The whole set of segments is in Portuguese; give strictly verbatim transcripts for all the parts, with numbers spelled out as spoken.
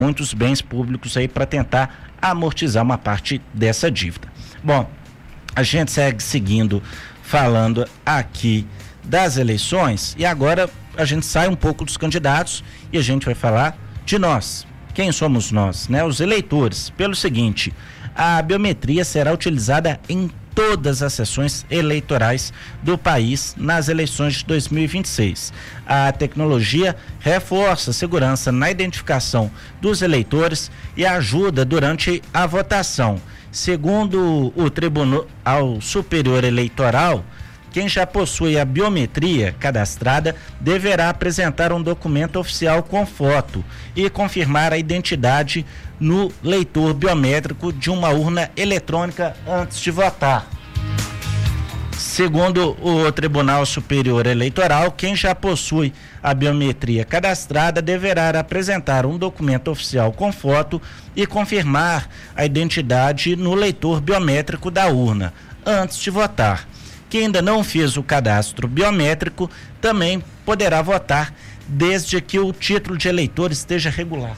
muitos bens públicos aí para tentar amortizar uma parte dessa dívida. Bom, a gente segue seguindo falando aqui das eleições e agora a gente sai um pouco dos candidatos e a gente vai falar de nós. Quem somos nós, né? Os eleitores. Pelo seguinte, a biometria será utilizada em todas as sessões eleitorais do país nas eleições de dois mil e vinte e seis. A tecnologia reforça a segurança na identificação dos eleitores e ajuda durante a votação. Segundo o Tribunal Superior Eleitoral, quem já possui a biometria cadastrada deverá apresentar um documento oficial com foto e confirmar a identidade no leitor biométrico de uma urna eletrônica antes de votar. Segundo o Tribunal Superior Eleitoral, quem já possui a biometria cadastrada deverá apresentar um documento oficial com foto e confirmar a identidade no leitor biométrico da urna antes de votar. Quem ainda não fez o cadastro biométrico também poderá votar desde que o título de eleitor esteja regular.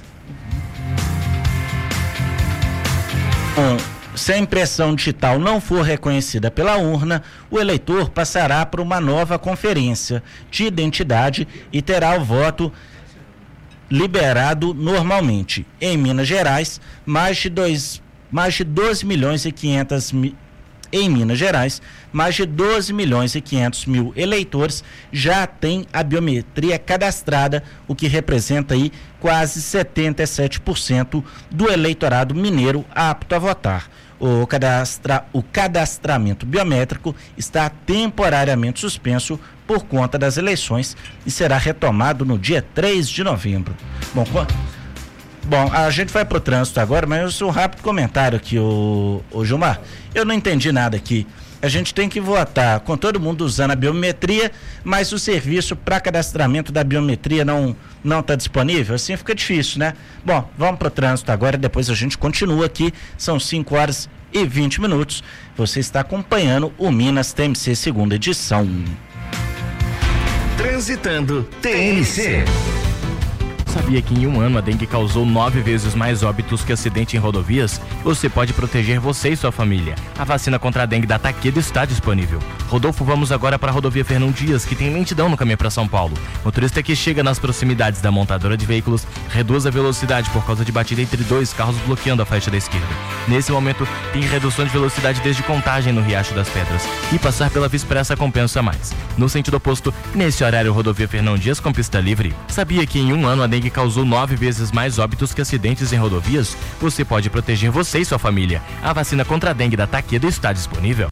Um, se a impressão digital não for reconhecida pela urna, o eleitor passará por uma nova conferência de identidade e terá o voto liberado normalmente. Em Minas Gerais, mais de, dois, mais de doze milhões e quinhentos mil Em Minas Gerais, mais de doze milhões e quinhentos mil eleitores já têm a biometria cadastrada, o que representa aí quase setenta e sete por cento do eleitorado mineiro apto a votar. O, cadastra, o cadastramento biométrico está temporariamente suspenso por conta das eleições e será retomado no dia três de novembro. Bom, Bom, a gente vai pro trânsito agora, mas um rápido comentário aqui, o, o Gilmar. Eu não entendi nada aqui. A gente tem que votar com todo mundo usando a biometria, mas o serviço para cadastramento da biometria não não está disponível? Assim fica difícil, né? Bom, vamos pro trânsito agora, depois a gente continua aqui. São cinco horas e vinte minutos. Você está acompanhando o Minas T M C segunda edição. Transitando T M C. Sabia que em um ano a dengue causou nove vezes mais óbitos que acidente em rodovias? Você pode proteger você e sua família. A vacina contra a dengue da Takeda está disponível. Rodolfo, vamos agora para a rodovia Fernão Dias, que tem lentidão no caminho para São Paulo. Motorista que chega nas proximidades da montadora de veículos reduz a velocidade por causa de batida entre dois carros bloqueando a faixa da esquerda. Nesse momento, tem redução de velocidade desde Contagem no Riacho das Pedras. E passar pela Via Expressa compensa mais. No sentido oposto, nesse horário rodovia Fernão Dias com pista livre. Sabia que em um ano a dengue que causou nove vezes mais óbitos que acidentes em rodovias? Você pode proteger você e sua família. A vacina contra a dengue da Takeda está disponível.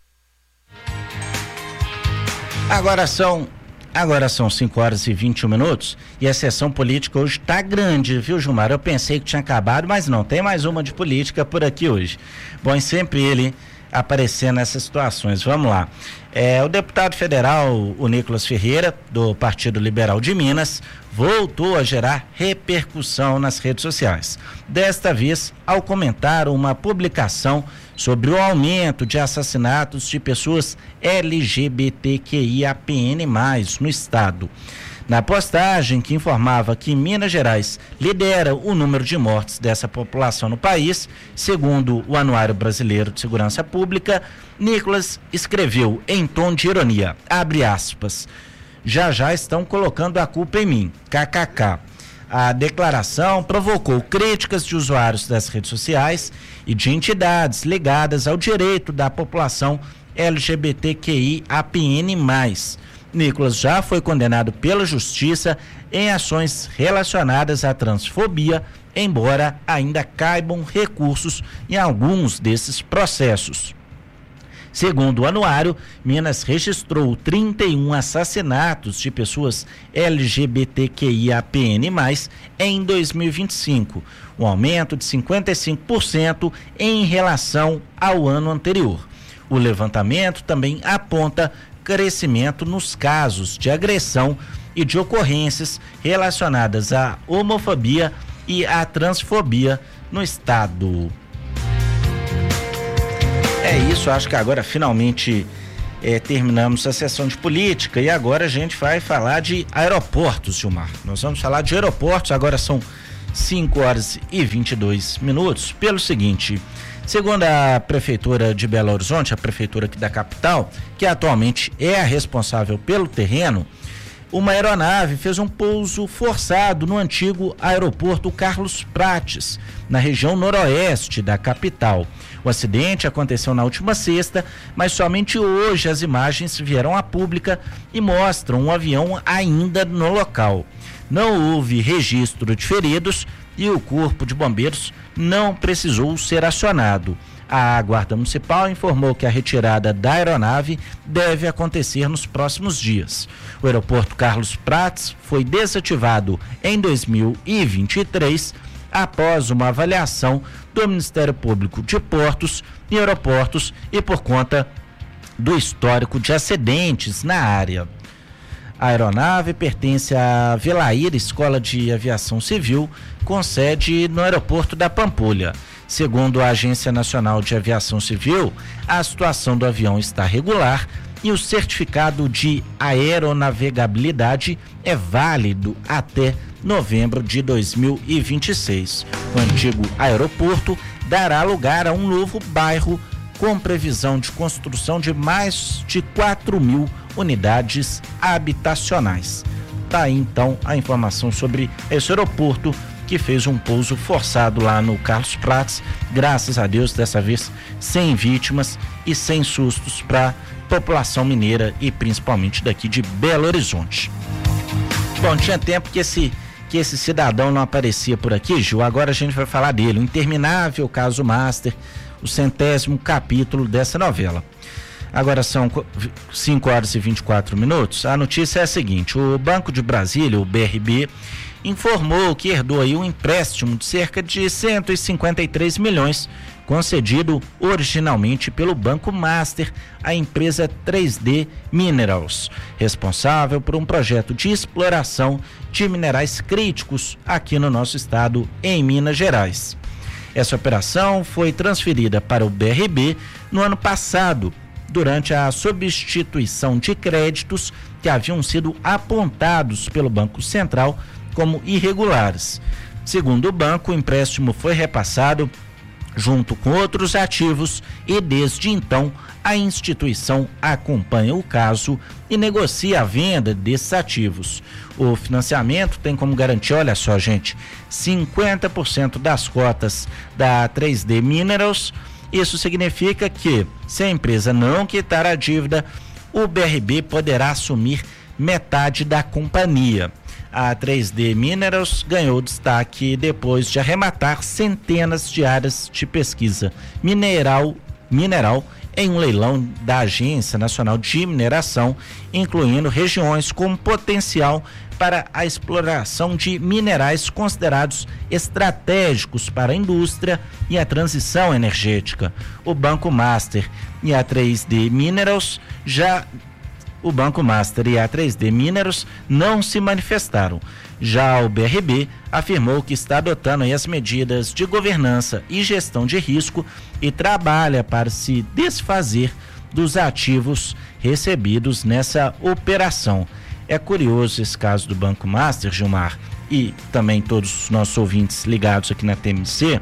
Agora são Agora são cinco horas e vinte e um minutos e a sessão política hoje está grande, viu, Gilmar? Eu pensei que tinha acabado, mas não, tem mais uma de política por aqui hoje. Bom, e sempre ele aparecer nessas situações. Vamos lá. É, o deputado federal, o Nicolas Ferreira, do Partido Liberal de Minas, voltou a gerar repercussão nas redes sociais. Desta vez, ao comentar uma publicação sobre o aumento de assassinatos de pessoas L G B T Q I A P N mais, no estado. Na postagem que informava que Minas Gerais lidera o número de mortes dessa população no país, segundo o Anuário Brasileiro de Segurança Pública, Nicolas escreveu em tom de ironia, abre aspas, já já estão colocando a culpa em mim, kkk. A declaração provocou críticas de usuários das redes sociais e de entidades ligadas ao direito da população L G B T Q I A P N mais. Nicolas já foi condenado pela Justiça em ações relacionadas à transfobia, embora ainda caibam recursos em alguns desses processos. Segundo o anuário, Minas registrou trinta e um assassinatos de pessoas L G B T Q I A P N mais, em dois mil e vinte e cinco, um aumento de cinquenta e cinco por cento em relação ao ano anterior. O levantamento também aponta crescimento nos casos de agressão e de ocorrências relacionadas à homofobia e à transfobia no estado. É isso, acho que agora finalmente é, terminamos a sessão de política e agora a gente vai falar de aeroportos, Gilmar. Nós vamos falar de aeroportos, agora são cinco horas e vinte e dois minutos, pelo seguinte: segundo a Prefeitura de Belo Horizonte, a Prefeitura aqui da capital, que atualmente é a responsável pelo terreno, uma aeronave fez um pouso forçado no antigo aeroporto Carlos Prates, na região noroeste da capital. O acidente aconteceu na última sexta, mas somente hoje as imagens vieram à pública e mostram um avião ainda no local. Não houve registro de feridos e o Corpo de Bombeiros não precisou ser acionado. A Guarda Municipal informou que a retirada da aeronave deve acontecer nos próximos dias. O aeroporto Carlos Prates foi desativado em dois mil e vinte e três após uma avaliação do Ministério Público de Portos e Aeroportos e por conta do histórico de acidentes na área. A aeronave pertence à Velaíra Escola de Aviação Civil, com sede no aeroporto da Pampulha. Segundo a Agência Nacional de Aviação Civil, a situação do avião está regular e o certificado de aeronavegabilidade é válido até novembro de dois mil e vinte e seis. O antigo aeroporto dará lugar a um novo bairro com previsão de construção de mais de quatro mil unidades habitacionais. Tá aí então a informação sobre esse aeroporto que fez um pouso forçado lá no Carlos Prates, graças a Deus, dessa vez sem vítimas e sem sustos para a população mineira e principalmente daqui de Belo Horizonte. Bom, tinha tempo que esse, que esse cidadão não aparecia por aqui, Gil, agora a gente vai falar dele, o interminável caso Master, o centésimo capítulo dessa novela. Agora são cinco horas e vinte e quatro minutos. A notícia é a seguinte: o Banco de Brasília, o B R B, informou que herdou aí um empréstimo de cerca de cento e cinquenta e três milhões, concedido originalmente pelo Banco Master à empresa três D Minerals, responsável por um projeto de exploração de minerais críticos aqui no nosso estado, em Minas Gerais. Essa operação foi transferida para o B R B no ano passado, durante a substituição de créditos que haviam sido apontados pelo Banco Central como irregulares. Segundo o banco, o empréstimo foi repassado junto com outros ativos e desde então a instituição acompanha o caso e negocia a venda desses ativos. O financiamento tem como garantia, olha só, gente, cinquenta por cento das cotas da três D Minerals. Isso significa que, se a empresa não quitar a dívida, o B R B poderá assumir metade da companhia. A três D Minerals ganhou destaque depois de arrematar centenas de áreas de pesquisa mineral, mineral em um leilão da Agência Nacional de Mineração, incluindo regiões com potencial para a exploração de minerais considerados estratégicos para a indústria e a transição energética. O Banco Master e a três D Minerals já o Banco Master e a três D Minerals não se manifestaram. Já o B R B afirmou que está adotando aí as medidas de governança e gestão de risco e trabalha para se desfazer dos ativos recebidos nessa operação. É curioso esse caso do Banco Master, Gilmar, e também todos os nossos ouvintes ligados aqui na T M C.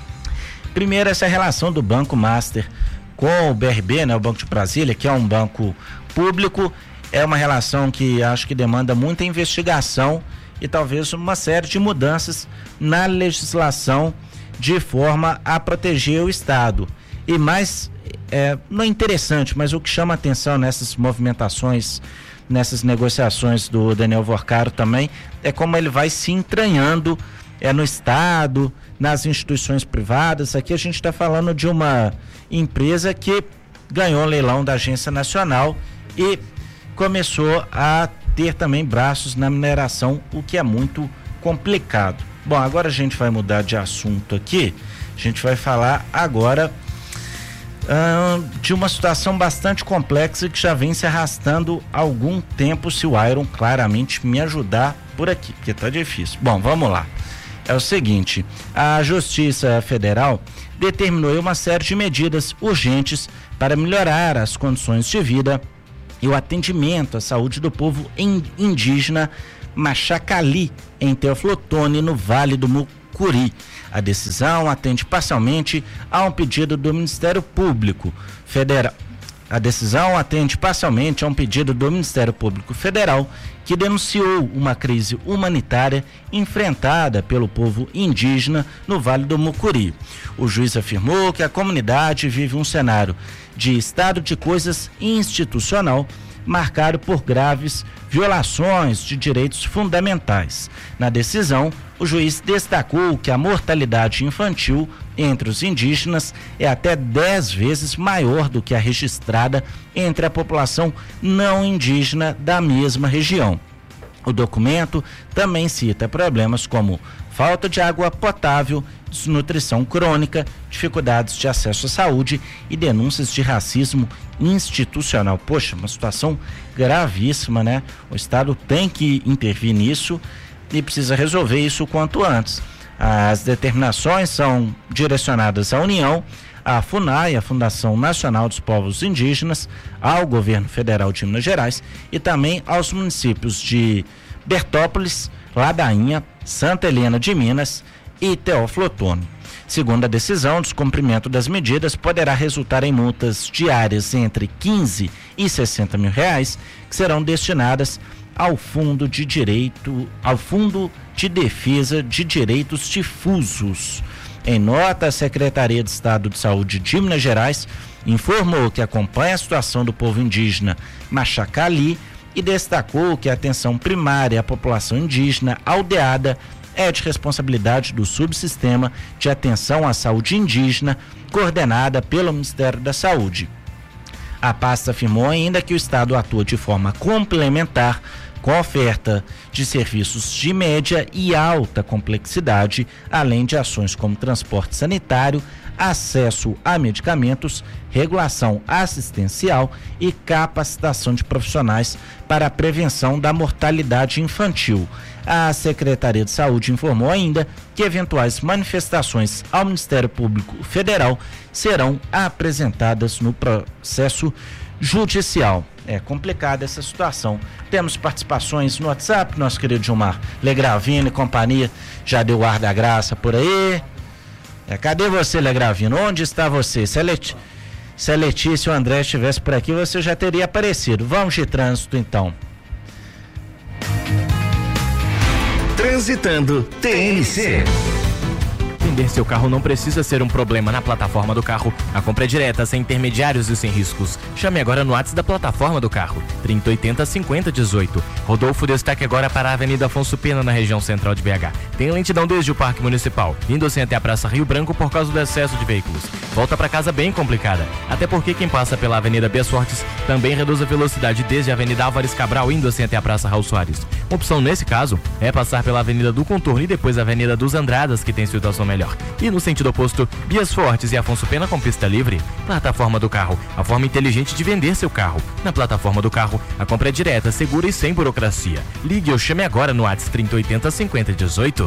Primeiro, essa relação do Banco Master com o B R B, né, o Banco de Brasília, que é um banco público, é uma relação que acho que demanda muita investigação e talvez uma série de mudanças na legislação de forma a proteger o Estado. E mais, é, não é interessante, mas o que chama atenção nessas movimentações, nessas negociações do Daniel Vorcaro também, é como ele vai se entranhando é, no Estado, nas instituições privadas. Aqui a gente está falando de uma empresa que ganhou o leilão da Agência Nacional e começou a ter também braços na mineração, o que é muito complicado. Bom, agora a gente vai mudar de assunto aqui. A gente vai falar agora hum, de uma situação bastante complexa que já vem se arrastando há algum tempo, se o Iron claramente me ajudar por aqui, porque tá difícil. Bom, vamos lá. É o seguinte, a Justiça Federal determinou uma série de medidas urgentes para melhorar as condições de vida e o atendimento à saúde do povo indígena Machacali, em Teoflotone, no Vale do Mucuri. A decisão atende parcialmente a um pedido do Ministério Público Federal. A decisão atende parcialmente a um pedido do Ministério Público Federal, que denunciou uma crise humanitária enfrentada pelo povo indígena no Vale do Mucuri. O juiz afirmou que a comunidade vive um cenário de estado de coisas institucional marcado por graves violações de direitos fundamentais. Na decisão, o juiz destacou que a mortalidade infantil entre os indígenas é até dez vezes maior do que a registrada entre a população não indígena da mesma região. O documento também cita problemas como falta de água potável, desnutrição crônica, dificuldades de acesso à saúde e denúncias de racismo institucional. Poxa, uma situação gravíssima, né? O Estado tem que intervir nisso e precisa resolver isso o quanto antes. As determinações são direcionadas à União, à FUNAI, a Fundação Nacional dos Povos Indígenas, ao Governo Federal de Minas Gerais e também aos municípios de Bertópolis, Ladainha, Santa Helena de Minas e Teófilo Otoni. Segundo a decisão, o descumprimento das medidas poderá resultar em multas diárias entre quinze e sessenta mil reais, que serão destinadas ao Fundo de Direito, ao Fundo de Defesa de Direitos Difusos. Em nota, a Secretaria de Estado de Saúde de Minas Gerais informou que acompanha a situação do povo indígena Machacali e destacou que a atenção primária à população indígena aldeada é de responsabilidade do Subsistema de Atenção à Saúde Indígena, coordenada pelo Ministério da Saúde. A pasta afirmou ainda que o Estado atua de forma complementar com a oferta de serviços de média e alta complexidade, além de ações como transporte sanitário, acesso a medicamentos, regulação assistencial e capacitação de profissionais para a prevenção da mortalidade infantil. A Secretaria de Saúde informou ainda que eventuais manifestações ao Ministério Público Federal serão apresentadas no processo judicial. É complicada essa situação. Temos participações no WhatsApp, nosso querido Gilmar Legravino e companhia já deu ar da graça por aí. É, cadê você, Legravino? Onde está você? Se a, Let... Se a Letícia ou o André estivesse por aqui, você já teria aparecido. Vamos de trânsito, então. Transitando T N C. Vender seu carro não precisa ser um problema na plataforma do carro. A compra é direta, sem intermediários e sem riscos. Chame agora no WhatsApp da plataforma do carro. trinta, oitenta, cinquenta, dezoito. Rodolfo, destaque agora para a Avenida Afonso Pena, na região central de B H. Tem lentidão desde o Parque Municipal, indo assim até a Praça Rio Branco por causa do excesso de veículos. Volta para casa bem complicada, até porque quem passa pela Avenida Bias Fortes também reduz a velocidade desde a Avenida Álvares Cabral, indo assim até a Praça Raul Soares. Uma opção nesse caso é passar pela Avenida do Contorno e depois a Avenida dos Andradas, que tem situação melhor. E no sentido oposto, Bias Fortes e Afonso Pena com pista livre. Plataforma do carro, a forma inteligente de vender seu carro. Na plataforma do carro, a compra é direta, segura e sem burocracia. Ligue ou chame agora no WhatsApp trinta, oitenta, cinquenta, dezoito.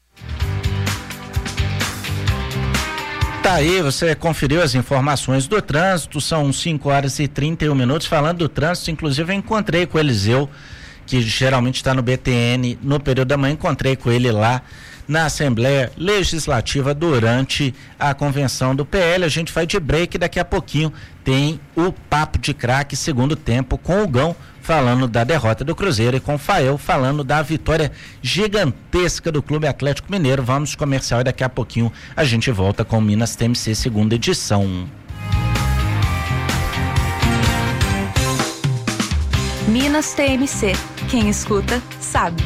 Tá aí, você conferiu as informações do trânsito, são cinco horas e trinta e um minutos. Falando do trânsito, inclusive eu encontrei com o Eliseu, que geralmente está no B T N no período da manhã, encontrei com ele lá na Assembleia Legislativa durante a convenção do P L. A gente vai de break, daqui a pouquinho tem o Papo de Craque segundo tempo com o Gão falando da derrota do Cruzeiro e com o Fael falando da vitória gigantesca do Clube Atlético Mineiro. Vamos comercial e daqui a pouquinho a gente volta com o Minas T M C segunda edição. Minas T M C, quem escuta sabe.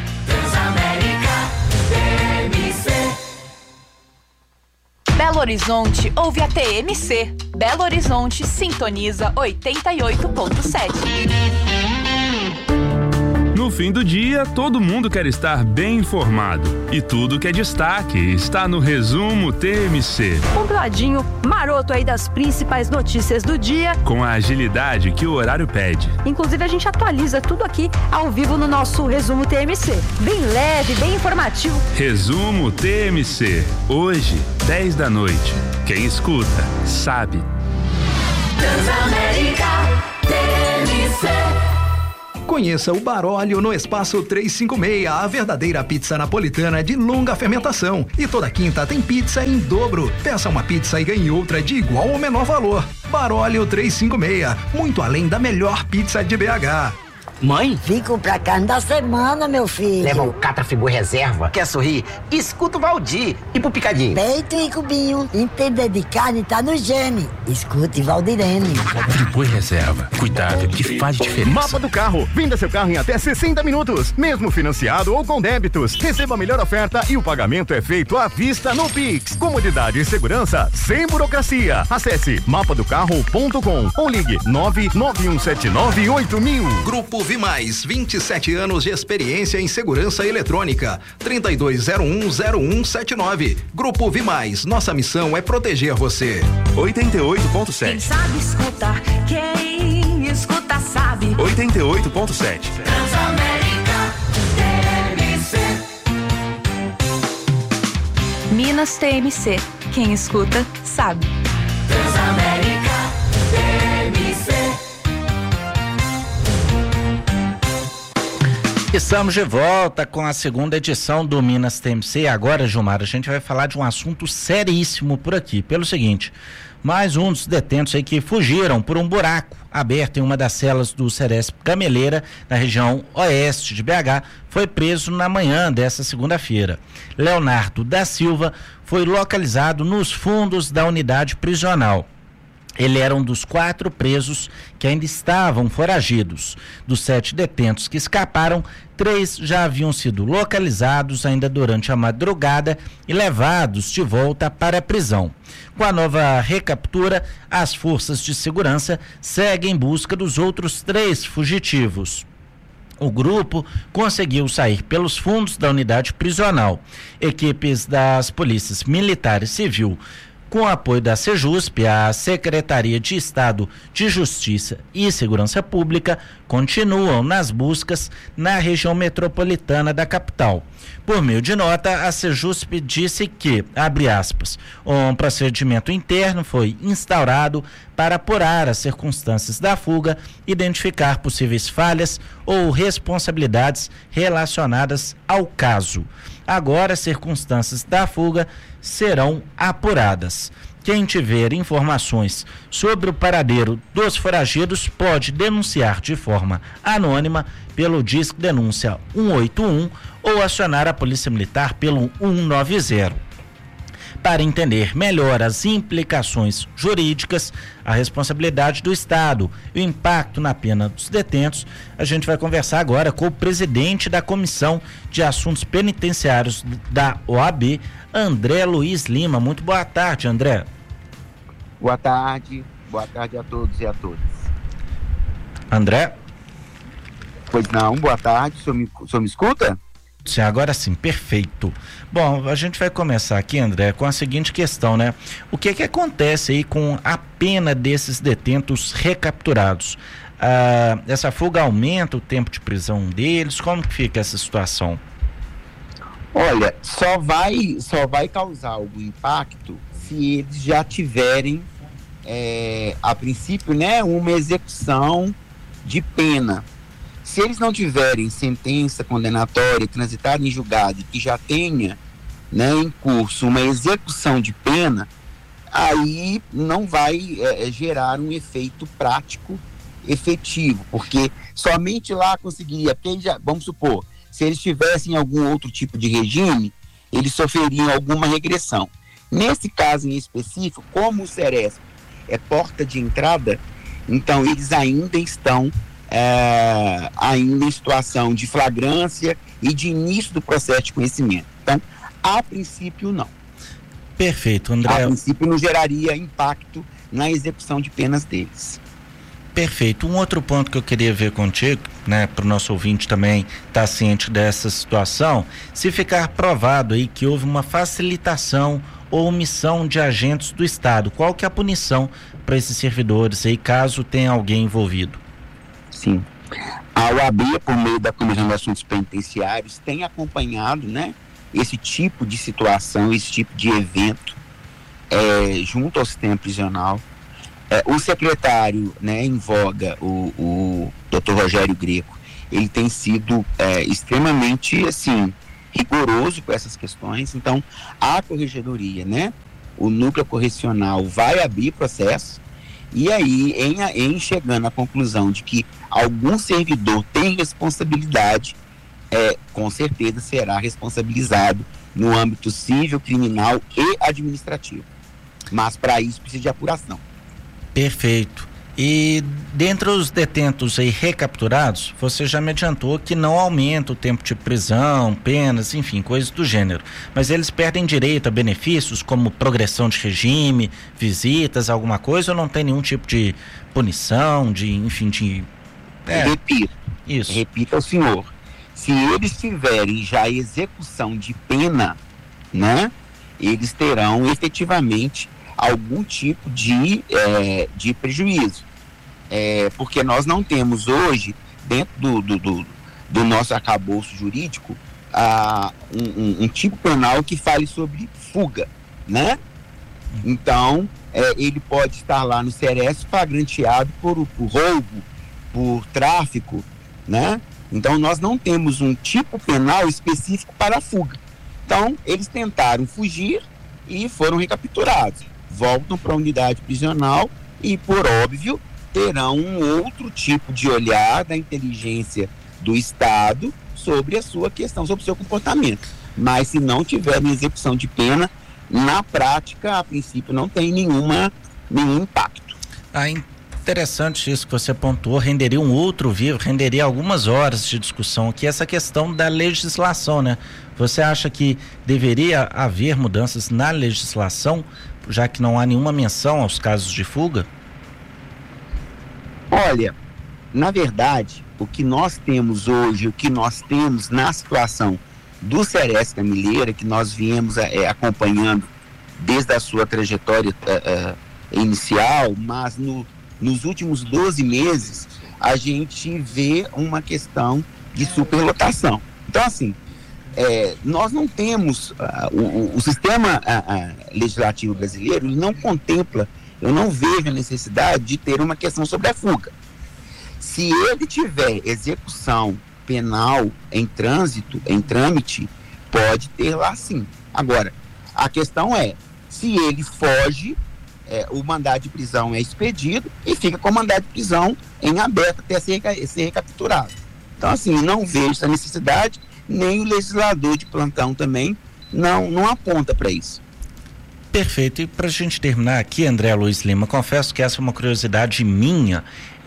Belo Horizonte ouve a T M C. Belo Horizonte sintoniza oitenta e oito ponto sete. No fim do dia, todo mundo quer estar bem informado. E tudo que é destaque está no Resumo T M C. Compladinho, maroto aí das principais notícias do dia. Com a agilidade que o horário pede. Inclusive, a gente atualiza tudo aqui ao vivo no nosso Resumo T M C. Bem leve, bem informativo. Resumo T M C. Hoje, dez da noite. Quem escuta, sabe. Transamérica T M C. Conheça o Baróleo no Espaço trezentos e cinquenta e seis, a verdadeira pizza napolitana de longa fermentação. E toda quinta tem pizza em dobro. Peça uma pizza e ganhe outra de igual ou menor valor. Baróleo trezentos e cinquenta e seis, muito além da melhor pizza de B H. Mãe? Fico pra carne da semana, meu filho. Leva o Catra Frigo Reserva. Quer sorrir? Escuta o Valdir. E pro picadinho? Peito e cubinho. Entender de carne tá no gene. Escute Valdirene. Frigo Reserva. Cuidado que faz diferença. Mapa do Carro. Venda seu carro em até sessenta minutos. Mesmo financiado ou com débitos. Receba a melhor oferta e o pagamento é feito à vista no Pix. Comodidade e segurança sem burocracia. Acesse mapa do carro ponto com ou ligue nove nove um sete nove oito mil. Grupo Vimais, vinte e sete anos de experiência em segurança eletrônica. trinta e dois zero um zero um sete nove. Grupo Vimais, nossa missão é proteger você. oitenta e oito ponto sete. Quem sabe escutar, quem escuta sabe. oitenta e oito ponto sete. Transamérica T M C. Minas T M C. Quem escuta sabe. Transamérica T M C. Estamos de volta com a segunda edição do Minas T M C. Agora, Gilmar, a gente vai falar de um assunto seríssimo por aqui. Pelo seguinte, mais um dos detentos aí que fugiram por um buraco aberto em uma das celas do Ceresp Gameleira, na região oeste de B H, foi preso na manhã dessa segunda-feira. Leonardo da Silva foi localizado nos fundos da unidade prisional. Ele era um dos quatro presos que ainda estavam foragidos. Dos sete detentos que escaparam, três já haviam sido localizados ainda durante a madrugada e levados de volta para a prisão. Com a nova recaptura, as forças de segurança seguem em busca dos outros três fugitivos. O grupo conseguiu sair pelos fundos da unidade prisional. Equipes das polícias militar e civil, com o apoio da Sejusp, a Secretaria de Estado de Justiça e Segurança Pública, continuam nas buscas na região metropolitana da capital. Por meio de nota, a Sejusp disse que, abre aspas, um procedimento interno foi instaurado para apurar as circunstâncias da fuga, identificar possíveis falhas ou responsabilidades relacionadas ao caso. Agora, as circunstâncias da fuga serão apuradas. Quem tiver informações sobre o paradeiro dos foragidos pode denunciar de forma anônima pelo Disque Denúncia cento e oitenta e um ou acionar a Polícia Militar pelo cento e noventa. Para entender melhor as implicações jurídicas, a responsabilidade do Estado e o impacto na pena dos detentos, a gente vai conversar agora com o presidente da Comissão de Assuntos Penitenciários da O A B, André Luiz Lima. Muito boa tarde, André. Boa tarde, boa tarde a todos e a todas. André? Pois não, boa tarde, o senhor me, o senhor me escuta? Sim, agora sim, perfeito. Bom, a gente vai começar aqui, André, com a seguinte questão, né? O que que acontece aí com a pena desses detentos recapturados? Ah, essa fuga aumenta o tempo de prisão deles? Como que fica essa situação? Olha, só vai, só vai causar algum impacto se eles já tiverem, é, a princípio, né, uma execução de pena. Se eles não tiverem sentença condenatória, transitarem em julgado e que já tenha, né, em curso uma execução de pena, aí não vai é, gerar um efeito prático efetivo, porque somente lá conseguiria, porque já, vamos supor, se eles tivessem algum outro tipo de regime, eles sofreriam alguma regressão. Nesse caso em específico, como o Ceresp é porta de entrada, então eles ainda estão É, ainda em situação de flagrância e de início do processo de conhecimento. Então, a princípio, não. Perfeito, André. A princípio, não geraria impacto na execução de penas deles. Perfeito. Um outro ponto que eu queria ver contigo, né, para o nosso ouvinte também estar ciente dessa situação, se ficar provado aí que houve uma facilitação ou omissão de agentes do Estado, qual que é a punição para esses servidores aí, caso tenha alguém envolvido? Sim. A O A B, por meio da Comissão de Assuntos Penitenciários, tem acompanhado, né, esse tipo de situação, esse tipo de evento é, junto ao sistema prisional. É, o secretário, né, em voga, o, o doutor Rogério Greco, ele tem sido é, extremamente, assim, rigoroso com essas questões. Então, a corregedoria, né, o núcleo correcional vai abrir processo, e aí, em, em chegando à conclusão de que algum servidor tem responsabilidade, é, com certeza será responsabilizado no âmbito civil, criminal e administrativo. Mas para isso precisa de apuração. Perfeito. E dentre os detentos aí recapturados, você já me adiantou que não aumenta o tempo de prisão, penas, enfim, coisas do gênero. Mas eles perdem direito a benefícios como progressão de regime, visitas, alguma coisa, ou não tem nenhum tipo de punição, de, enfim, de... É. Repito, isso. Repito ao senhor, se eles tiverem já execução de pena, né, eles terão efetivamente algum tipo de, é, de prejuízo. É, porque nós não temos hoje, dentro do, do, do, do nosso arcabouço jurídico, ah, um, um, um tipo penal que fale sobre fuga, né? Então, é, ele pode estar lá no Ceres flagranteado por, por roubo, por tráfico, né? Então, nós não temos um tipo penal específico para a fuga. Então, eles tentaram fugir e foram recapturados. Voltam para a unidade prisional e, por óbvio, terão um outro tipo de olhar da inteligência do Estado sobre a sua questão, sobre o seu comportamento. Mas se não tiverem execução de pena, na prática, a princípio, não tem nenhuma, nenhum impacto. Ah, interessante isso que você pontuou, renderia um outro vivo, renderia algumas horas de discussão aqui, essa questão da legislação, né? Você acha que deveria haver mudanças na legislação, já que não há nenhuma menção aos casos de fuga? Olha, na verdade, o que nós temos hoje, o que nós temos na situação do Ceres Gameleira, que nós viemos é, acompanhando desde a sua trajetória é, inicial, mas no, nos últimos doze meses, a gente vê uma questão de superlotação. Então, assim, é, nós não temos, uh, o, o sistema uh, uh, legislativo brasileiro, ele não contempla, eu não vejo a necessidade de ter uma questão sobre a fuga. Se ele tiver execução penal em trânsito, em trâmite, pode ter lá sim. Agora, a questão é, se ele foge, é, o mandado de prisão é expedido e fica com o mandado de prisão em aberto até ser, ser recapturado. Então, assim, não vejo essa necessidade, nem o legislador de plantão também não, não aponta para isso. Perfeito. E para a gente terminar aqui, André Luiz Lima, confesso que essa é uma curiosidade minha.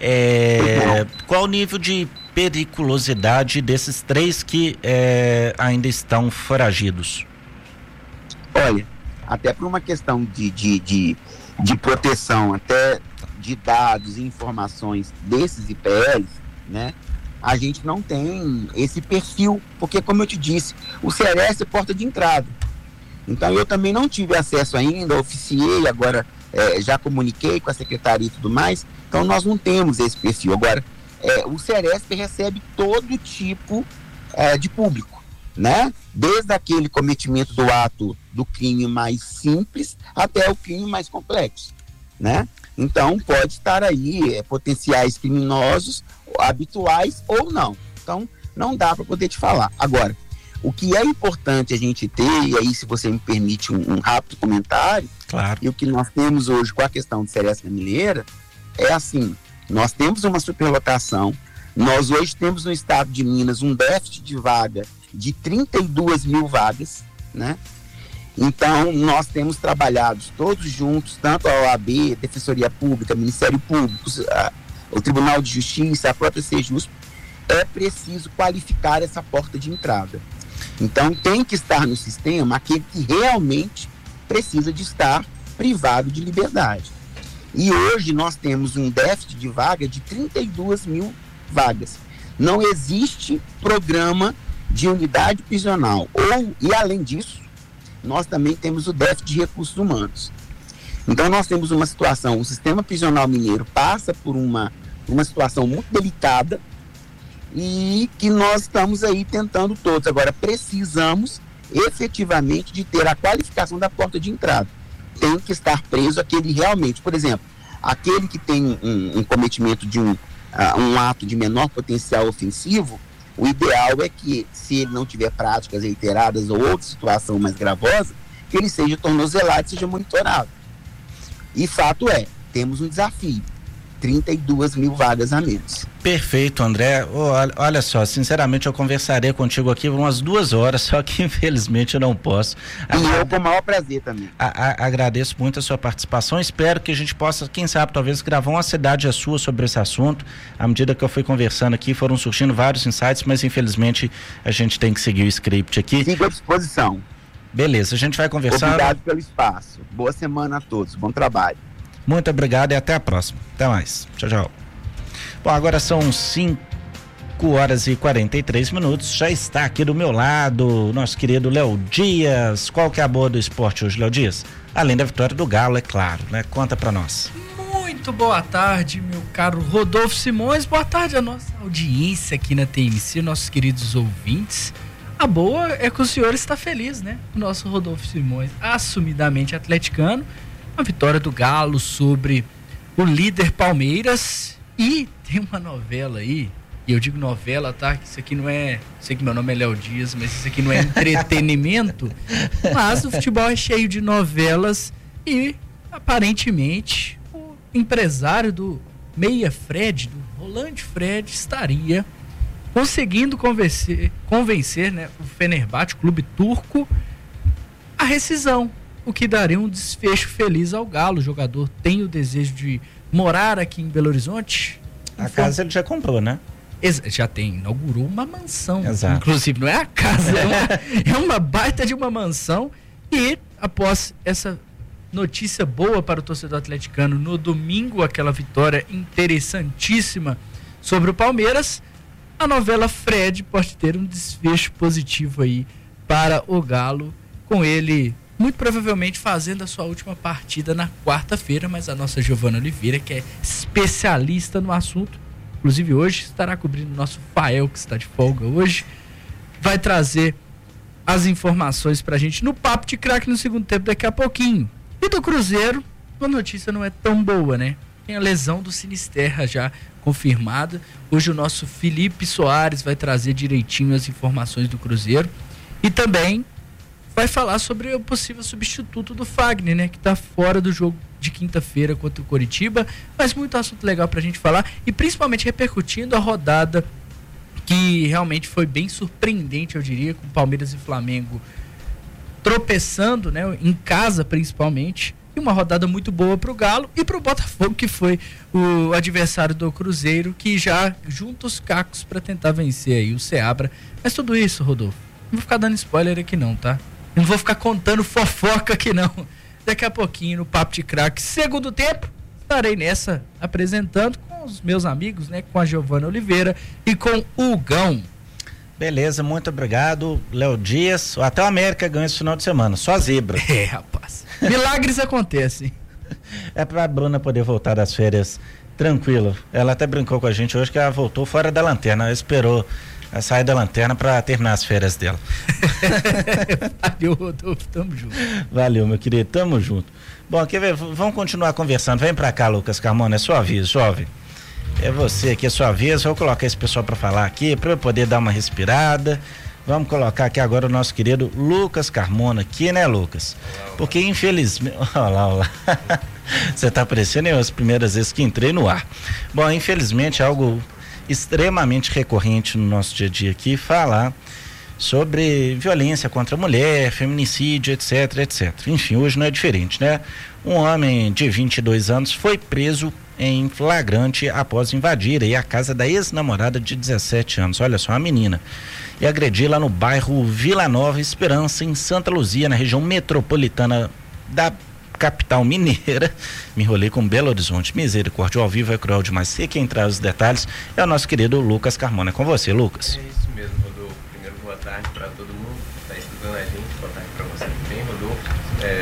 É, qual o nível de periculosidade desses três que é, ainda estão foragidos? Olha, até por uma questão de, de, de, de proteção, até de dados e informações desses I P Ls, né? A gente não tem esse perfil, porque, como eu te disse, o Ceres é porta de entrada. Então, eu também não tive acesso ainda, oficiei, agora é, já comuniquei com a secretaria e tudo mais, então nós não temos esse perfil. Agora, é, o Ceresp recebe todo tipo é, de público, né? Desde aquele cometimento do ato do crime mais simples até o crime mais complexo, né? Então, pode estar aí é, potenciais criminosos habituais ou não. Então, não dá para poder te falar. Agora, o que é importante a gente ter, e aí se você me permite um, um rápido comentário, claro. E o que nós temos hoje com a questão de Ceres Gameleira, é assim, nós temos uma superlotação, nós hoje temos no estado de Minas um déficit de vaga de trinta e duas mil vagas, né? Então, nós temos trabalhado todos juntos, tanto a O A B, a Defensoria Pública, Ministério Público, a, o Tribunal de Justiça, a própria Sejusp, é preciso qualificar essa porta de entrada. Então, tem que estar no sistema aquele que realmente precisa de estar privado de liberdade. E hoje nós temos um déficit de vaga de trinta e duas mil vagas. Não existe programa de unidade prisional. Ou, e além disso, nós também temos o déficit de recursos humanos. Então nós temos uma situação, o sistema prisional mineiro passa por uma, uma situação muito delicada e que nós estamos aí tentando todos. Agora, precisamos efetivamente de ter a qualificação da porta de entrada. Tem que estar preso aquele realmente, por exemplo, aquele que tem um, um cometimento de um, uh, um ato de menor potencial ofensivo, o ideal é que, se ele não tiver práticas reiteradas ou outra situação mais gravosa, que ele seja tornozelado e seja monitorado. E fato é, temos um desafio. trinta e duas mil vagas a menos. Perfeito, André. Oh, olha só, sinceramente eu conversaria contigo aqui por umas duas horas, só que infelizmente eu não posso. E eu com o maior prazer também. A, a, agradeço muito a sua participação, espero que a gente possa, quem sabe, talvez gravar uma cidade a sua sobre esse assunto. À medida que eu fui conversando aqui, foram surgindo vários insights, mas infelizmente a gente tem que seguir o script aqui. Fico à disposição. Beleza, a gente vai conversar. Obrigado pelo espaço. Boa semana a todos, bom trabalho. Muito obrigado e até a próxima. Até mais. Tchau, tchau. Bom, agora são cinco horas e quarenta e três minutos. Já está aqui do meu lado nosso querido Léo Dias. Qual que é a boa do esporte hoje, Léo Dias? Além da vitória do Galo, é claro, né? Conta pra nós. Muito boa tarde, meu caro Rodolfo Simões. Boa tarde a nossa audiência aqui na T M C, nossos queridos ouvintes. A boa é que o senhor está feliz, né? O nosso Rodolfo Simões, assumidamente atleticano. A vitória do Galo sobre o líder Palmeiras. E tem uma novela aí, e eu digo novela, tá? Que isso aqui não é, sei que meu nome é Léo Dias, mas isso aqui não é entretenimento. Mas o futebol é cheio de novelas e aparentemente o empresário do Meia Fred, do Rolante Fred, estaria conseguindo convencer, convencer, né, o Fenerbahçe, clube turco, a rescisão. O que daria um desfecho feliz ao Galo. O jogador tem o desejo de morar aqui em Belo Horizonte. A casa ele já comprou, né? Ex- já tem, inaugurou uma mansão. Exato. Inclusive, não é a casa, é uma, é uma baita de uma mansão. E após essa notícia boa para o torcedor atleticano, no domingo, aquela vitória interessantíssima sobre o Palmeiras, a novela Fred pode ter um desfecho positivo aí para o Galo, com ele muito provavelmente fazendo a sua última partida na quarta-feira, mas a nossa Giovana Oliveira, que é especialista no assunto, inclusive hoje estará cobrindo o nosso Fael, que está de folga hoje, vai trazer as informações pra gente no Papo de Craque no segundo tempo daqui a pouquinho. E do Cruzeiro, a notícia não é tão boa, né? Tem a lesão do Sinisterra já confirmada. Hoje o nosso Felipe Soares vai trazer direitinho as informações do Cruzeiro e também vai falar sobre o possível substituto do Fagner, né? Que está fora do jogo de quinta-feira contra o Coritiba, mas muito assunto legal pra gente falar e principalmente repercutindo a rodada que realmente foi bem surpreendente, eu diria, com Palmeiras e Flamengo tropeçando, né? Em casa principalmente, e uma rodada muito boa pro Galo e pro Botafogo, que foi o adversário do Cruzeiro, que já junta os cacos para tentar vencer aí o Seabra. Mas tudo isso, Rodolfo, não vou ficar dando spoiler aqui não, tá? Não vou ficar contando fofoca aqui não. Daqui a pouquinho no Papo de Craque, segundo tempo, estarei nessa apresentando com os meus amigos, né? Com a Giovana Oliveira e com o Gão. Beleza, muito obrigado, Léo Dias. Até o América ganhou esse final de semana, só zebra. É, rapaz. Milagres acontecem. É pra Bruna poder voltar das férias tranquilo. Ela até brincou com a gente hoje que ela voltou fora da lanterna, ela esperou a sair da lanterna para terminar as férias dela. Valeu, Rodolfo, tamo junto. Valeu, meu querido, tamo junto. Bom, quer ver, vamos continuar conversando. Vem pra cá, Lucas Carmona, é sua vez, jovem. É você aqui, é sua vez. Vou colocar esse pessoal para falar aqui, para eu poder dar uma respirada. Vamos colocar aqui agora o nosso querido Lucas Carmona aqui, né, Lucas? Porque infelizmente, olha lá, olha lá. Você tá parecendo eu as primeiras vezes que entrei no ar. Bom, infelizmente é algo extremamente recorrente no nosso dia a dia aqui, falar sobre violência contra a mulher, feminicídio, etc, etcétera. Enfim, hoje não é diferente, né? Um homem de vinte e dois anos foi preso em flagrante após invadir aí a casa da ex-namorada de dezessete anos, olha só, a menina, e agredir lá no bairro Vila Nova Esperança, em Santa Luzia, na região metropolitana da capital mineira. Me enrolei com Belo Horizonte. Misericórdia, ao vivo é cruel demais. E quem traz os detalhes é o nosso querido Lucas Carmona. É com você, Lucas. É isso mesmo, Rodolfo. Primeiro, boa tarde para todo mundo que está escutando a gente. Boa tarde para você também, Rodolfo. É...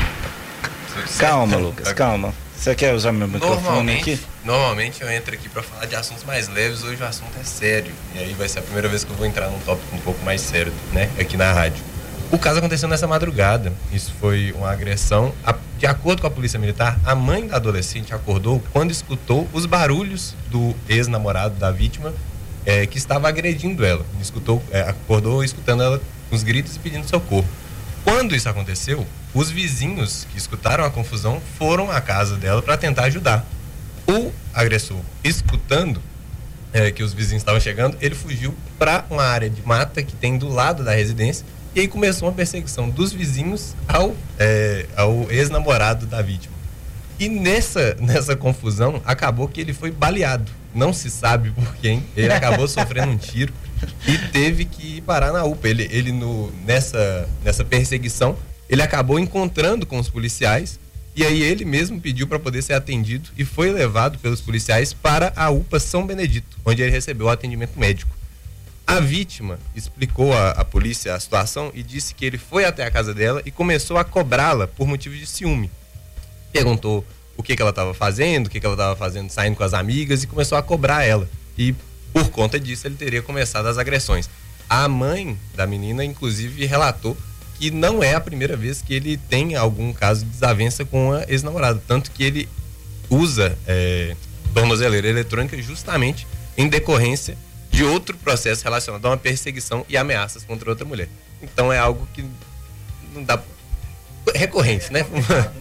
Calma, Lucas, calma. Você quer usar meu microfone aqui? Normalmente eu entro aqui para falar de assuntos mais leves, hoje o assunto é sério. E aí vai ser a primeira vez que eu vou entrar num tópico um pouco mais sério, né? Aqui na rádio. O caso aconteceu nessa madrugada. Isso foi uma agressão. A De acordo com a polícia militar, a mãe da adolescente acordou quando escutou os barulhos do ex-namorado da vítima, é, que estava agredindo ela. Escutou, é, acordou escutando ela com os gritos e pedindo socorro. Quando isso aconteceu, os vizinhos que escutaram a confusão foram à casa dela para tentar ajudar. O agressor, escutando é, que os vizinhos estavam chegando, ele fugiu para uma área de mata que tem do lado da residência, e aí começou uma perseguição dos vizinhos ao, é, ao ex-namorado da vítima. E nessa, nessa confusão, acabou que ele foi baleado. Não se sabe por quem. Ele acabou sofrendo um tiro e teve que ir parar na U P A. Ele, ele no, nessa, nessa perseguição, ele acabou encontrando com os policiais, e aí ele mesmo pediu para poder ser atendido e foi levado pelos policiais para a U P A São Benedito, onde ele recebeu o atendimento médico. A vítima explicou à, à polícia a situação e disse que ele foi até a casa dela e começou a cobrá-la por motivo de ciúme. Perguntou o que, que ela estava fazendo, o que, que ela estava fazendo, saindo com as amigas, e começou a cobrar ela. E por conta disso ele teria começado as agressões. A mãe da menina, inclusive, relatou que não é a primeira vez que ele tem algum caso de desavença com a ex-namorada, tanto que ele usa é, tornozeleira eletrônica justamente em decorrência de outro processo relacionado a uma perseguição e ameaças contra outra mulher. Então é algo que não dá... recorrente, né?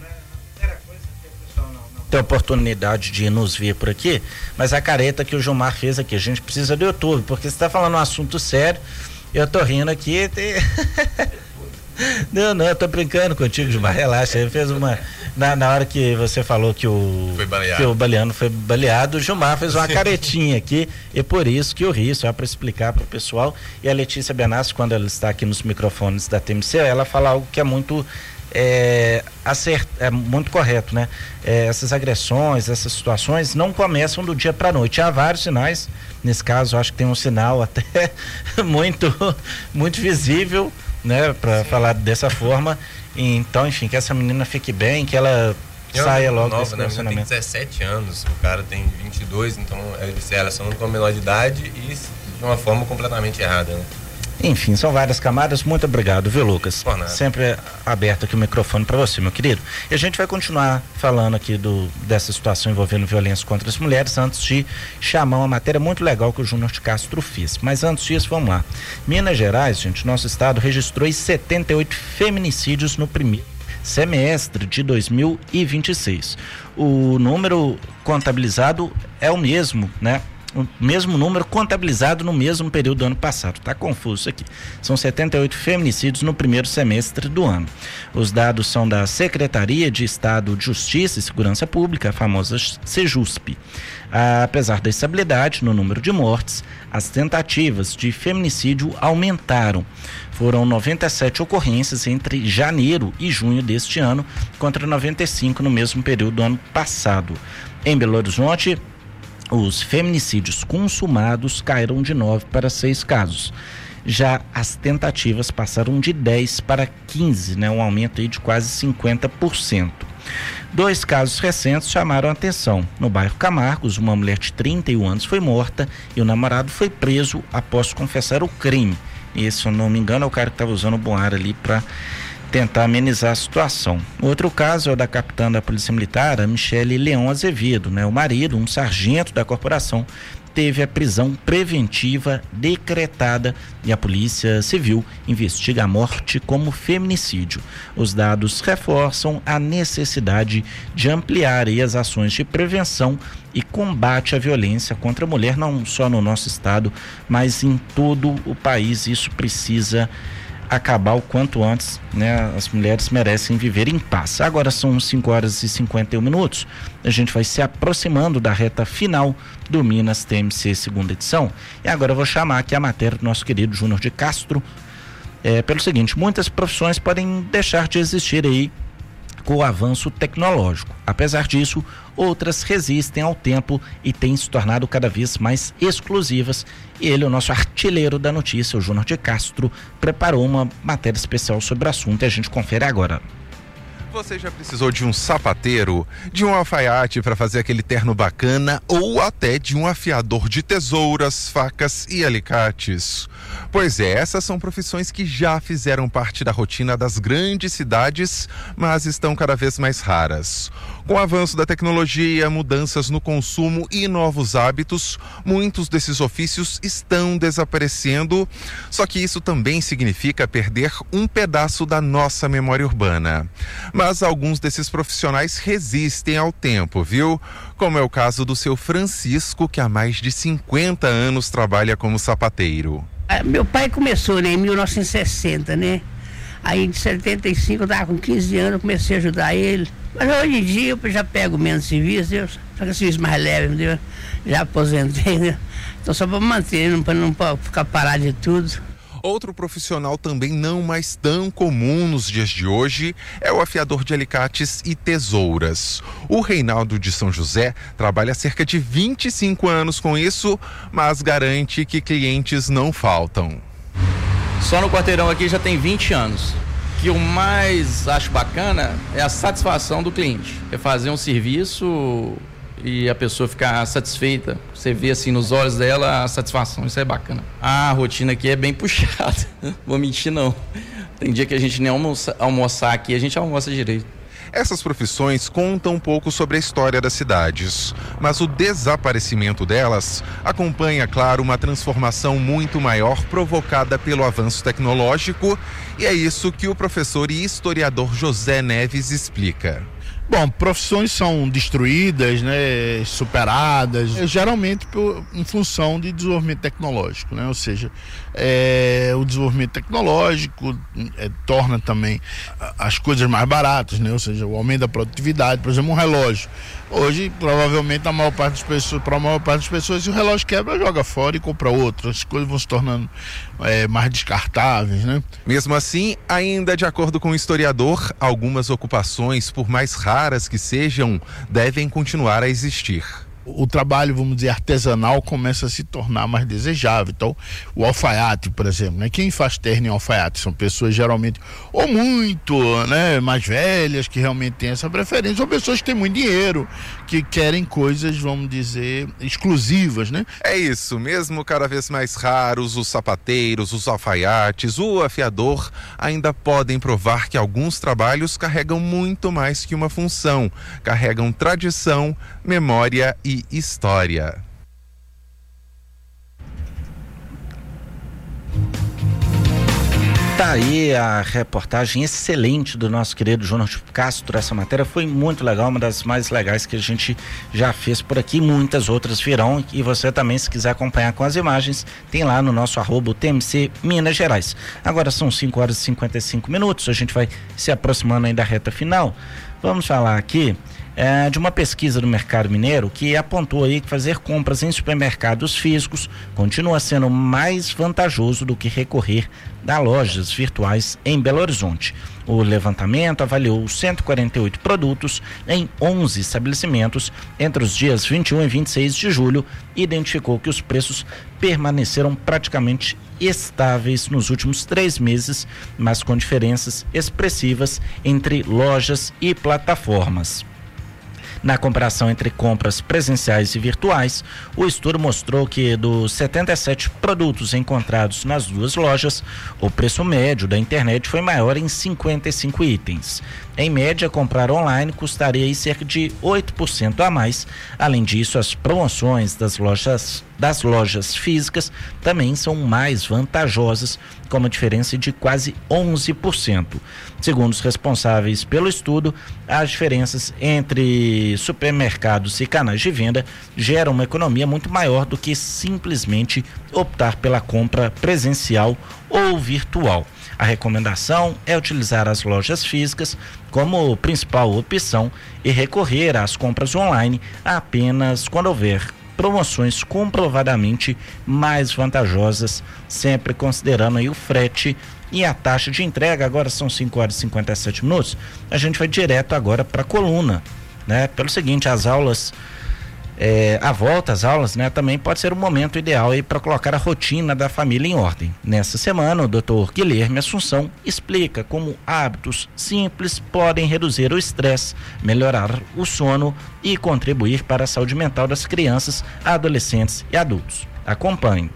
Tem oportunidade de nos ver por aqui, mas a careta que o Gilmar fez aqui, a gente precisa do YouTube, porque você está falando um assunto sério, eu tô rindo aqui, tem... Não, não, eu tô brincando contigo, Gilmar, relaxa. Ele fez uma. Na, na hora que você falou que o. Foi baleado. Que o baleano foi baleado, o Gilmar fez uma caretinha aqui, e por isso que eu ri, só para explicar para o pessoal. E a Letícia Benassi, quando ela está aqui nos microfones da T M C, ela fala algo que é muito. É, acert, é muito correto, né? É, essas agressões, essas situações não começam do dia para noite. Há vários sinais. Nesse caso, acho que tem um sinal até muito, muito visível, né, para falar dessa forma. Então, enfim, que essa menina fique bem, que ela eu saia logo nova, desse né? relacionamento. Tem dezessete anos, o cara tem vinte e dois, então eles se relacionam com a menor de idade e de uma forma completamente errada, né? Enfim, são várias camadas. Muito obrigado, viu, Lucas? Sempre aberto aqui o microfone para você, meu querido. E a gente vai continuar falando aqui do, dessa situação envolvendo violência contra as mulheres, antes de chamar uma matéria muito legal que o Júnior de Castro fez. Mas antes disso, vamos lá. Minas Gerais, gente, nosso estado registrou setenta e oito feminicídios no primeiro semestre de dois mil e vinte e seis. O número contabilizado é o mesmo, né? O mesmo número contabilizado no mesmo período do ano passado. Tá confuso isso aqui. São setenta e oito feminicídios no primeiro semestre do ano. Os dados são da Secretaria de Estado de Justiça e Segurança Pública, a famosa SEJUSP. Ah, apesar da estabilidade no número de mortes, as tentativas de feminicídio aumentaram. Foram noventa e sete ocorrências entre janeiro e junho deste ano, contra noventa e cinco no mesmo período do ano passado. Em Belo Horizonte, os feminicídios consumados caíram de nove para seis casos. Já as tentativas passaram de dez para quinze, né? Um aumento aí de quase cinquenta por cento. Dois casos recentes chamaram a atenção. No bairro Camargos, uma mulher de trinta e um anos foi morta e o namorado foi preso após confessar o crime. E, se eu não me engano, é o cara que estava usando o bom ar ali para tentar amenizar a situação. Outro caso é o da capitã da Polícia Militar, a Michele Leão Azevedo, né? O marido, um sargento da corporação, teve a prisão preventiva decretada e a Polícia Civil investiga a morte como feminicídio. Os dados reforçam a necessidade de ampliar aí as ações de prevenção e combate à violência contra a mulher, não só no nosso estado, mas em todo o país. Isso precisa acabar o quanto antes, né? As mulheres merecem viver em paz. Agora são cinco horas e cinquenta e um minutos. A gente vai se aproximando da reta final do Minas T M C segunda edição. E agora eu vou chamar aqui a matéria do nosso querido Júnior de Castro. É, pelo seguinte, muitas profissões podem deixar de existir aí com o avanço tecnológico. Apesar disso, outras resistem ao tempo e têm se tornado cada vez mais exclusivas. E ele, o nosso artilheiro da notícia, o Júnior de Castro, preparou uma matéria especial sobre o assunto e a gente confere agora. Você já precisou de um sapateiro, de um alfaiate para fazer aquele terno bacana ou até de um afiador de tesouras, facas e alicates? Pois é, essas são profissões que já fizeram parte da rotina das grandes cidades, mas estão cada vez mais raras. Com o avanço da tecnologia, mudanças no consumo e novos hábitos, muitos desses ofícios estão desaparecendo, só que isso também significa perder um pedaço da nossa memória urbana. Mas alguns desses profissionais resistem ao tempo, viu? Como é o caso do seu Francisco, que há mais de cinquenta anos trabalha como sapateiro. Meu pai começou, né, em mil novecentos e sessenta, né? Aí em setenta e cinco eu estava com quinze anos, eu comecei a ajudar ele. Mas hoje em dia eu já pego menos serviço, eu, só que serviço mais leve, entendeu? Já aposentei, né? Então só para manter, para não pra ficar parado de tudo. Outro profissional também não mais tão comum nos dias de hoje é o afiador de alicates e tesouras. O Reinaldo de São José trabalha há cerca de vinte e cinco anos com isso, mas garante que clientes não faltam. Só no quarteirão aqui já tem vinte anos. O que eu mais acho bacana é a satisfação do cliente. É fazer um serviço e a pessoa ficar satisfeita. Você vê assim nos olhos dela a satisfação, isso é bacana. A rotina aqui é bem puxada, vou mentir não. Tem dia que a gente nem almoça, almoçar aqui, a gente almoça direito. Essas profissões contam um pouco sobre a história das cidades, mas o desaparecimento delas acompanha, claro, uma transformação muito maior provocada pelo avanço tecnológico, e é isso que o professor e historiador José Neves explica. Bom, profissões são destruídas, né, superadas, geralmente por, em função de desenvolvimento tecnológico, né? Ou seja, é, o desenvolvimento tecnológico é, torna também as coisas mais baratas, né? Ou seja, o aumento da produtividade. Por exemplo, um relógio. Hoje, provavelmente, a maior parte das pessoas, para a maior parte das pessoas, se o relógio quebra, joga fora e compra outro. As coisas vão se tornando é, mais descartáveis, né? Mesmo assim, ainda de acordo com o historiador, algumas ocupações, por mais raras que sejam, devem continuar a existir. O trabalho, vamos dizer, artesanal começa a se tornar mais desejável. Então, o alfaiate, por exemplo, né? Quem faz terno em alfaiate são pessoas geralmente ou muito, né, mais velhas, que realmente têm essa preferência, ou pessoas que têm muito dinheiro, que querem coisas, vamos dizer, exclusivas, né? É isso, mesmo cada vez mais raros, os sapateiros, os alfaiates, o afiador ainda podem provar que alguns trabalhos carregam muito mais que uma função, carregam tradição, memória e história. Tá aí a reportagem excelente do nosso querido Jonas Castro. Essa matéria foi muito legal, uma das mais legais que a gente já fez por aqui. Muitas outras virão, e você também, se quiser acompanhar com as imagens, tem lá no nosso arroba T M C Minas Gerais. Agora são cinco horas e cinquenta e cinco minutos, a gente vai se aproximando aí da reta final. Vamos falar aqui É, de uma pesquisa do mercado mineiro que apontou aí que fazer compras em supermercados físicos continua sendo mais vantajoso do que recorrer a lojas virtuais em Belo Horizonte. O levantamento avaliou cento e quarenta e oito produtos em onze estabelecimentos entre os dias vinte e um e vinte e seis de julho e identificou que os preços permaneceram praticamente estáveis nos últimos três meses, mas com diferenças expressivas entre lojas e plataformas. Na comparação entre compras presenciais e virtuais, o estudo mostrou que dos setenta e sete produtos encontrados nas duas lojas, o preço médio da internet foi maior em cinquenta e cinco itens. Em média, comprar online custaria aí cerca de oito por cento a mais. Além disso, as promoções das lojas, das lojas físicas também são mais vantajosas, com uma diferença de quase onze por cento. Segundo os responsáveis pelo estudo, as diferenças entre supermercados e canais de venda geram uma economia muito maior do que simplesmente optar pela compra presencial ou virtual. A recomendação é utilizar as lojas físicas como principal opção e recorrer às compras online apenas quando houver promoções comprovadamente mais vantajosas, sempre considerando aí o frete e a taxa de entrega. Agora são cinco horas e cinquenta e sete minutos. A gente vai direto agora para a coluna, né? Pelo seguinte, as aulas É, a volta às aulas, né, também pode ser um momento ideal aí para colocar a rotina da família em ordem. Nessa semana, o doutor Guilherme Assunção explica como hábitos simples podem reduzir o estresse, melhorar o sono e contribuir para a saúde mental das crianças, adolescentes e adultos. Acompanhe.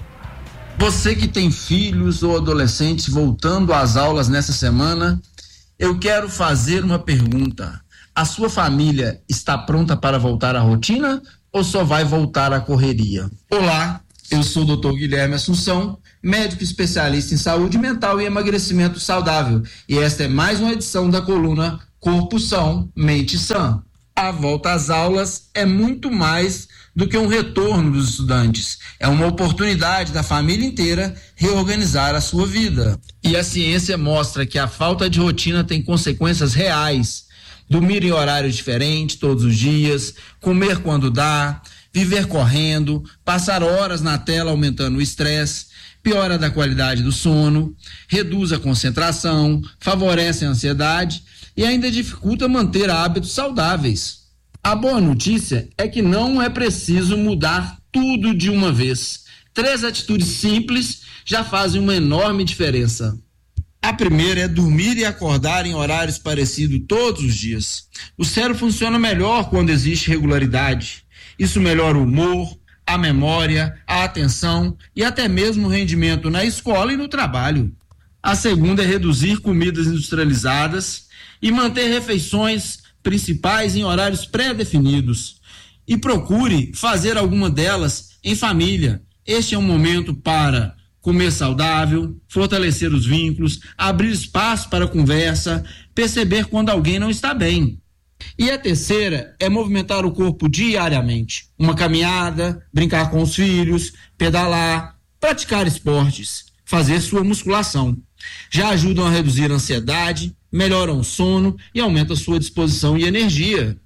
Você que tem filhos ou adolescentes voltando às aulas nessa semana, eu quero fazer uma pergunta. A sua família está pronta para voltar à rotina ou só vai voltar à correria? Olá, eu sou o doutor Guilherme Assunção, médico especialista em saúde mental e emagrecimento saudável. E esta é mais uma edição da coluna Corpo São, Mente Sã. A volta às aulas é muito mais do que um retorno dos estudantes. É uma oportunidade da família inteira reorganizar a sua vida. E a ciência mostra que a falta de rotina tem consequências reais. Dormir em horários diferentes todos os dias, comer quando dá, viver correndo, passar horas na tela aumentando o estresse, piora da qualidade do sono, reduz a concentração, favorece a ansiedade e ainda dificulta manter hábitos saudáveis. A boa notícia é que não é preciso mudar tudo de uma vez. Três atitudes simples já fazem uma enorme diferença. A primeira é dormir e acordar em horários parecidos todos os dias. O cérebro funciona melhor quando existe regularidade. Isso melhora o humor, a memória, a atenção e até mesmo o rendimento na escola e no trabalho. A segunda é reduzir comidas industrializadas e manter refeições principais em horários pré-definidos. E procure fazer alguma delas em família. Este é um momento para comer saudável, fortalecer os vínculos, abrir espaço para conversa, perceber quando alguém não está bem. E a terceira é movimentar o corpo diariamente. Uma caminhada, brincar com os filhos, pedalar, praticar esportes, fazer sua musculação. Já ajudam a reduzir a ansiedade, melhoram o sono e aumentam a sua disposição e energia.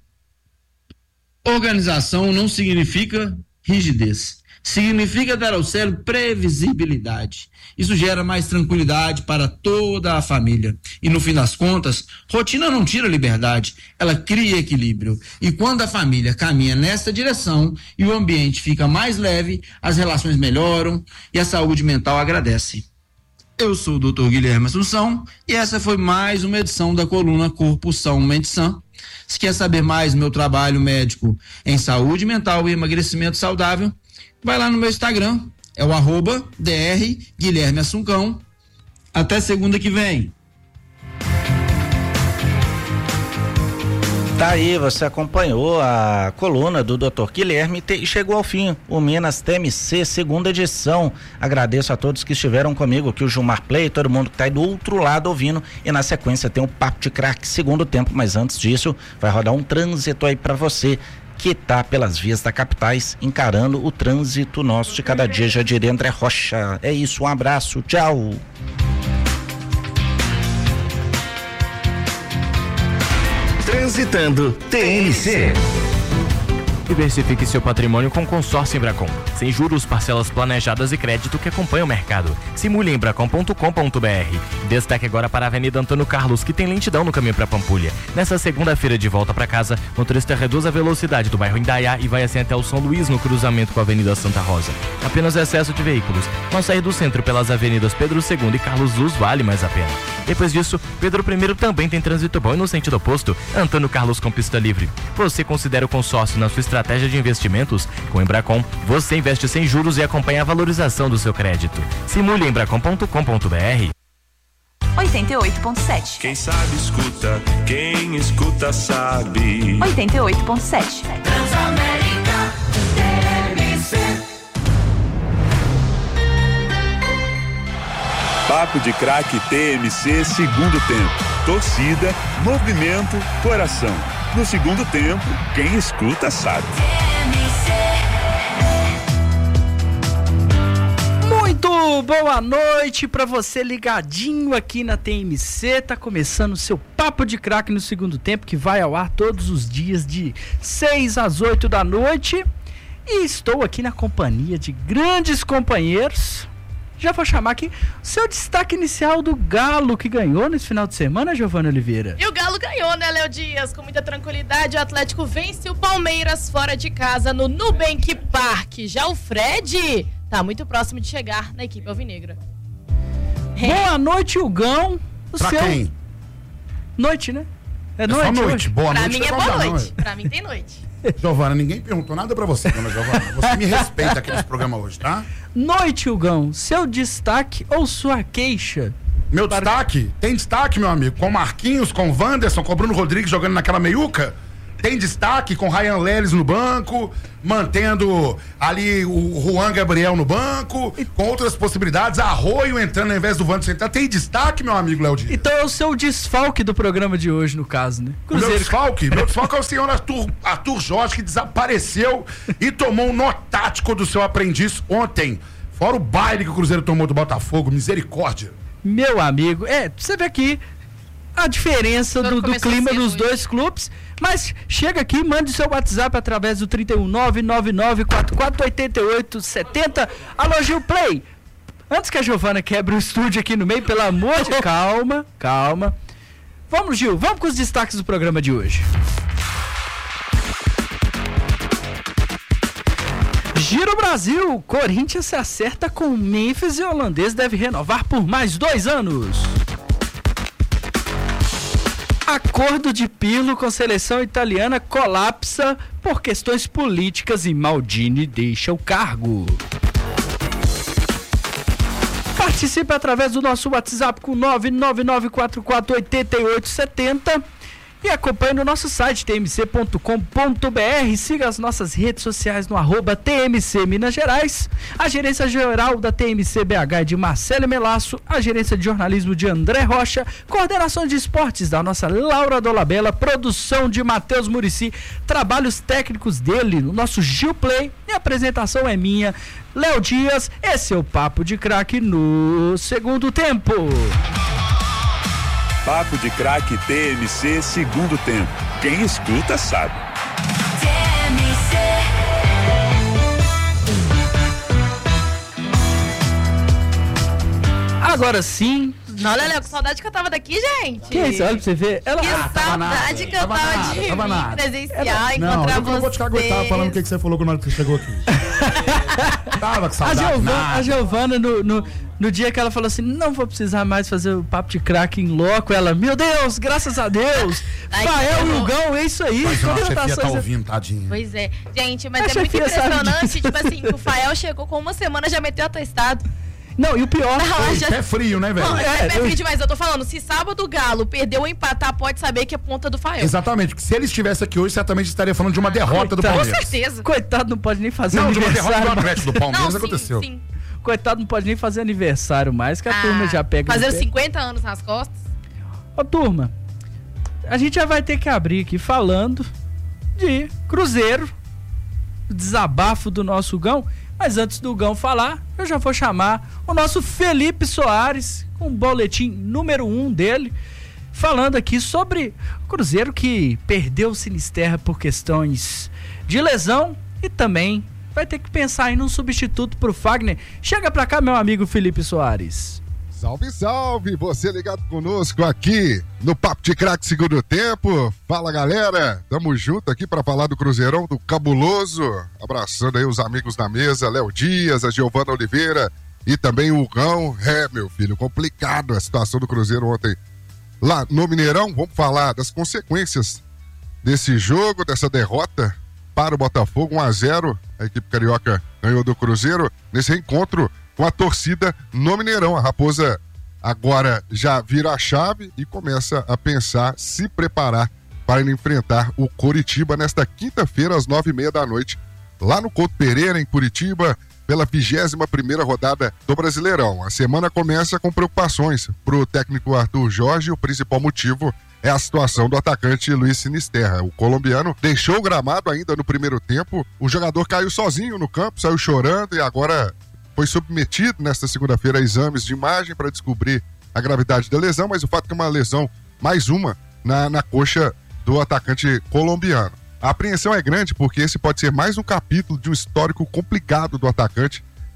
Organização não significa rigidez. Significa dar ao cérebro previsibilidade. Isso gera mais tranquilidade para toda a família. E no fim das contas, rotina não tira liberdade, ela cria equilíbrio. E quando a família caminha nessa direção e o ambiente fica mais leve, as relações melhoram e a saúde mental agradece. Eu sou o doutor Guilherme Assunção e essa foi mais uma edição da coluna Corpo São, Mente Sã. Se quer saber mais do meu trabalho médico em saúde mental e emagrecimento saudável, vai lá no meu Instagram, é o arroba dr Guilherme Assuncão. Até segunda que vem. Tá aí, você acompanhou a coluna do doutor Guilherme e chegou ao fim o Minas T M C, segunda edição. Agradeço a todos que estiveram comigo aqui, o Gilmar Play, todo mundo que tá aí do outro lado ouvindo, e na sequência tem o Papo de Craque, segundo tempo, mas antes disso vai rodar um trânsito aí para você que tá pelas vias da capitais, encarando o trânsito nosso de cada dia, já diria André Rocha. É isso, um abraço, tchau. Transitando T M C. Diversifique seu patrimônio com consórcio Embracon. Sem juros, parcelas planejadas e crédito que acompanha o mercado. Simule em embracon ponto com ponto br. Destaque agora para a Avenida Antônio Carlos, que tem lentidão no caminho para Pampulha. Nessa segunda-feira de volta para casa, motorista reduz a velocidade do bairro Indaiá e vai assim até o São Luís no cruzamento com a Avenida Santa Rosa. Apenas excesso de veículos. Ao sair do centro pelas avenidas Pedro segundo e Carlos Luz vale mais a pena. Depois disso, Pedro primeiro também tem trânsito bom e no sentido oposto, Antônio Carlos com pista livre. Você considera o consórcio na sua estratégia Estratégia de investimentos? Com Embracon, você investe sem juros e acompanha a valorização do seu crédito. Simule em embracon ponto com ponto br. oitenta e oito ponto sete. Quem sabe escuta, quem escuta sabe. oitenta e oito ponto sete. Transamérica T M C. Papo de Craque T M C, segundo tempo. Torcida, movimento, coração. No segundo tempo, quem escuta sabe. Muito boa noite pra você ligadinho aqui na T M C. Tá começando o seu Papo de Craque no segundo tempo, que vai ao ar todos os dias de seis às oito da noite. E estou aqui na companhia de grandes companheiros. Já vou chamar aqui seu destaque inicial do Galo que ganhou nesse final de semana, Giovana Oliveira. E o Galo ganhou, né, Léo Dias? Com muita tranquilidade, o Atlético vence o Palmeiras fora de casa no Nubank Park. Já o Fred tá muito próximo de chegar na equipe alvinegra. Boa noite, Hugão. O pra seu... quem? Noite, né? É, É noite, só noite. hoje. Boa pra noite. mim é tá boa bom, noite. não, Pra mim tem noite. Giovana, ninguém perguntou nada pra você, dona Giovana. Você me respeita aqui nesse programa hoje, tá? Noite, Hugão. Seu destaque ou sua queixa? Meu Para... destaque? Tem destaque, meu amigo. Com Marquinhos, com Wanderson, com Bruno Rodrigues jogando naquela meiuca. Tem destaque com Ryan Leles no banco, mantendo ali o Juan Gabriel no banco, com outras possibilidades, Arroio entrando ao invés do Wanderson entrar. Tem destaque, meu amigo Léo Dias? Então é o seu desfalque do programa de hoje, no caso, né? O meu desfalque? Meu desfalque é o senhor Arthur, Arthur Jorge, que desapareceu e tomou um nó tático do seu aprendiz ontem. Fora o baile que o Cruzeiro tomou do Botafogo, misericórdia. Meu amigo, é, você vê aqui a diferença do, do clima dos dois clubes, mas chega aqui, mande seu WhatsApp através do trinta e um, nove nove nove, quatro quatro oito oito, sete zero. Alô, Gil Play! Antes que a Giovana quebre o estúdio aqui no meio, pelo amor de... Calma, calma. Vamos, Gil, vamos com os destaques do programa de hoje. Giro Brasil, Corinthians se acerta com Memphis e o holandês deve renovar por mais dois anos. Acordo de Pirlo com seleção italiana colapsa por questões políticas e Maldini deixa o cargo. Participe através do nosso WhatsApp com nove nove nove quatro quatro oito oito sete zero e acompanhe no nosso site t m c ponto com ponto b r. Siga as nossas redes sociais no arroba T M C Minas Gerais. A gerência geral da T M C B H é de Marcelo Melasso, a gerência de jornalismo de André Rocha, coordenação de esportes da nossa Laura Dolabella, produção de Matheus Murici, trabalhos técnicos dele, no nosso Gil Play, e a apresentação é minha, Léo Dias. Esse é o Papo de Craque no segundo tempo. Papo de Craque T M C segundo tempo. Quem escuta sabe. T M C. Agora sim. Olha, Léo, que saudade que eu tava daqui, gente. Que é isso? Olha pra você ver. Ela... Que Ah, tava nada, saudade que eu tava tava, nada, de tava vir nada. presenciar, Não, encontrar eu não vou te caguetar falando o que, que você falou quando você chegou aqui. Tava com A saudade, Giovana, nada. a Giovana no, no, no dia que ela falou assim, não vou precisar mais fazer o Papo de Craque em loco, ela, meu Deus, graças a Deus, Ai, Fael que e bom. Hugão, é isso aí. Mas a chefia tá contratações- ouvindo, tadinho. Pois é. Gente, mas A é muito chefia sabe impressionante, disso. tipo assim, o Fael chegou com uma semana e já meteu atestado. Não, e o pior... Não, Ei, já- pé frio, né, velho? Não, é, É, é eu- frio demais. Eu tô falando, se sábado o Galo perdeu ou empatar, pode saber que é ponta do Fael. Exatamente, porque se ele estivesse aqui hoje, certamente estaria falando de uma derrota do Coitado. Com Palmeiras. certeza. Coitado, não pode nem fazer Não, de uma aniversário. derrota do mais. Atlético do Palmeiras Não, sim, aconteceu. sim. Coitado, não pode nem fazer aniversário mais, que a Ah, turma já pega... Fazer no os pé. cinquenta anos nas costas. Ô, turma, a gente já vai ter que abrir aqui falando de Cruzeiro, o desabafo do nosso Hugão. Mas antes do Hugão falar, eu já vou chamar o nosso Felipe Soares, com o boletim número um dele, falando aqui sobre o Cruzeiro que perdeu o Sinisterra por questões de lesão e também vai ter que pensar em um substituto pro Fagner. Chega pra cá, meu amigo Felipe Soares. Salve, salve! Você ligado conosco aqui no Papo de Craque Segundo Tempo. Fala, galera! Tamo junto aqui para falar do Cruzeirão, do Cabuloso. Abraçando aí os amigos na mesa, Léo Dias, a Giovana Oliveira e também o Hugão. É, meu filho, complicado a situação do Cruzeiro ontem lá no Mineirão. Vamos falar das consequências desse jogo, dessa derrota para o Botafogo, um a zero. A equipe carioca ganhou do Cruzeiro nesse reencontro com a torcida no Mineirão. A Raposa agora já vira a chave e começa a pensar, se preparar para ir enfrentar o Coritiba nesta quinta-feira às nove e meia da noite, lá no Couto Pereira, em Curitiba, pela vigésima primeira rodada do Brasileirão. A semana começa com preocupações para o técnico Arthur Jorge. O principal motivo é a situação do atacante Luiz Sinisterra. O colombiano deixou o gramado ainda no primeiro tempo. O jogador caiu sozinho no campo, saiu chorando e agora foi submetido nesta segunda-feira a exames de imagem para descobrir a gravidade da lesão, mas o fato é que é uma lesão, mais uma, na, na coxa do atacante colombiano. A apreensão é grande porque esse pode ser mais um capítulo de um histórico complicado do atacante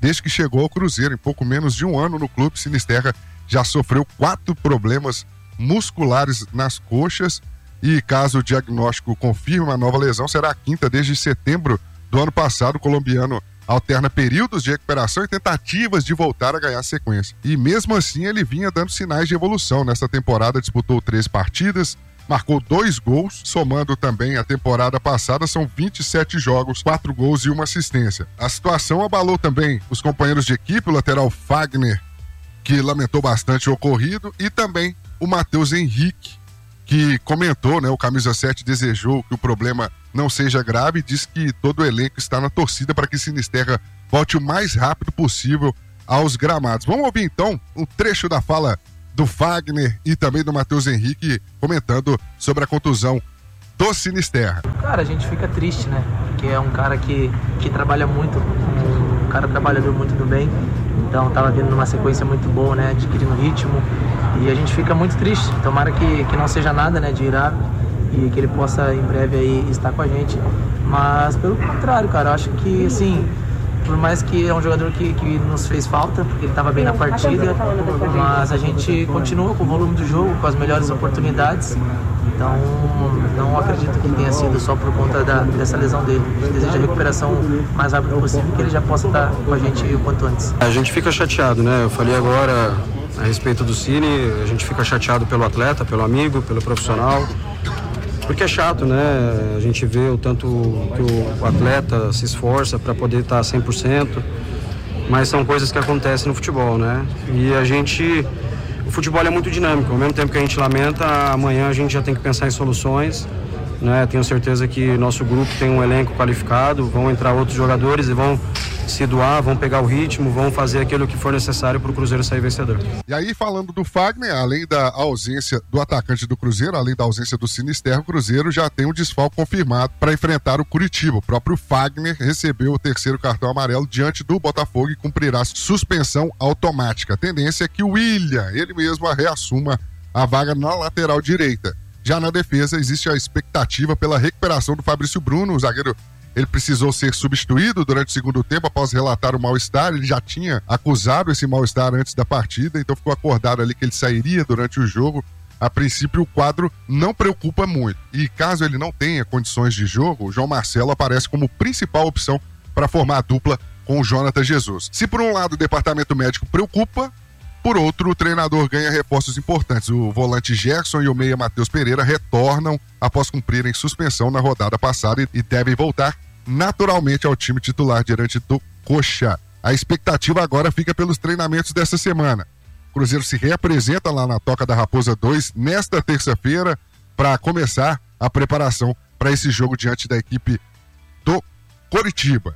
desde que chegou ao Cruzeiro. Em pouco menos de um ano no clube, Sinisterra já sofreu quatro problemas musculares nas coxas e, caso o diagnóstico confirme uma nova lesão, será a quinta desde setembro do ano passado. O colombiano alterna períodos de recuperação e tentativas de voltar a ganhar sequência. E mesmo assim ele vinha dando sinais de evolução. Nesta temporada disputou três partidas, marcou dois gols, somando também a temporada passada, são vinte e sete jogos, quatro gols e uma assistência. A situação abalou também os companheiros de equipe, o lateral Fagner, que lamentou bastante o ocorrido, e também o Matheus Henrique, que comentou, né, o camisa sete desejou que o problema não seja grave e diz que todo o elenco está na torcida para que Sinisterra volte o mais rápido possível aos gramados. Vamos ouvir então um trecho da fala do Fagner e também do Matheus Henrique comentando sobre a contusão do Sinisterra. Cara, a gente fica triste, né? Porque é um cara que, que trabalha muito, um cara trabalhador muito do bem. Então tava vindo numa sequência muito boa, né? Adquirindo ritmo. E a gente fica muito triste. Tomara que, que não seja nada, né? De grave. E que ele possa em breve aí estar com a gente. Mas pelo contrário, cara, eu acho que assim, por mais que é um jogador que, que nos fez falta, porque ele estava bem na partida, mas a gente continua com o volume do jogo, com as melhores oportunidades. Então, não acredito que tenha sido só por conta da, dessa lesão dele. A gente deseja a recuperação o mais rápido possível, que ele já possa estar com a gente o quanto antes. A gente fica chateado, né? Eu falei agora a respeito do Cine, a gente fica chateado pelo atleta, pelo amigo, pelo profissional. Porque é chato, né? A gente vê o tanto que o atleta se esforça para poder estar cem por cento, mas são coisas que acontecem no futebol, né? E a gente... O futebol é muito dinâmico. Ao mesmo tempo que a gente lamenta, amanhã a gente já tem que pensar em soluções, né? Tenho certeza que nosso grupo tem um elenco qualificado, vão entrar outros jogadores e vão se doar, vão pegar o ritmo, vão fazer aquilo que for necessário para o Cruzeiro sair vencedor. E aí, falando do Fagner, além da ausência do atacante do Cruzeiro, além da ausência do Sinisterra, o Cruzeiro já tem um desfalque confirmado para enfrentar o Curitiba. O próprio Fagner recebeu o terceiro cartão amarelo diante do Botafogo e cumprirá suspensão automática. A tendência é que o William, ele mesmo, reassuma a vaga na lateral direita. Já na defesa, existe a expectativa pela recuperação do Fabrício Bruno, o zagueiro. Ele precisou ser substituído durante o segundo tempo após relatar o mal-estar. Ele já tinha acusado esse mal-estar antes da partida, então ficou acordado ali que ele sairia durante o jogo. A princípio, o quadro não preocupa muito. E caso ele não tenha condições de jogo, o João Marcelo aparece como principal opção para formar a dupla com o Jonathan Jesus. Se por um lado o departamento médico preocupa, por outro, o treinador ganha reforços importantes. O volante Gerson e o meia Matheus Pereira retornam após cumprirem suspensão na rodada passada e devem voltar naturalmente ao time titular diante do Coxa. A expectativa agora fica pelos treinamentos dessa semana. O Cruzeiro se reapresenta lá na Toca da Raposa dois nesta terça-feira para começar a preparação para esse jogo diante da equipe do Coritiba.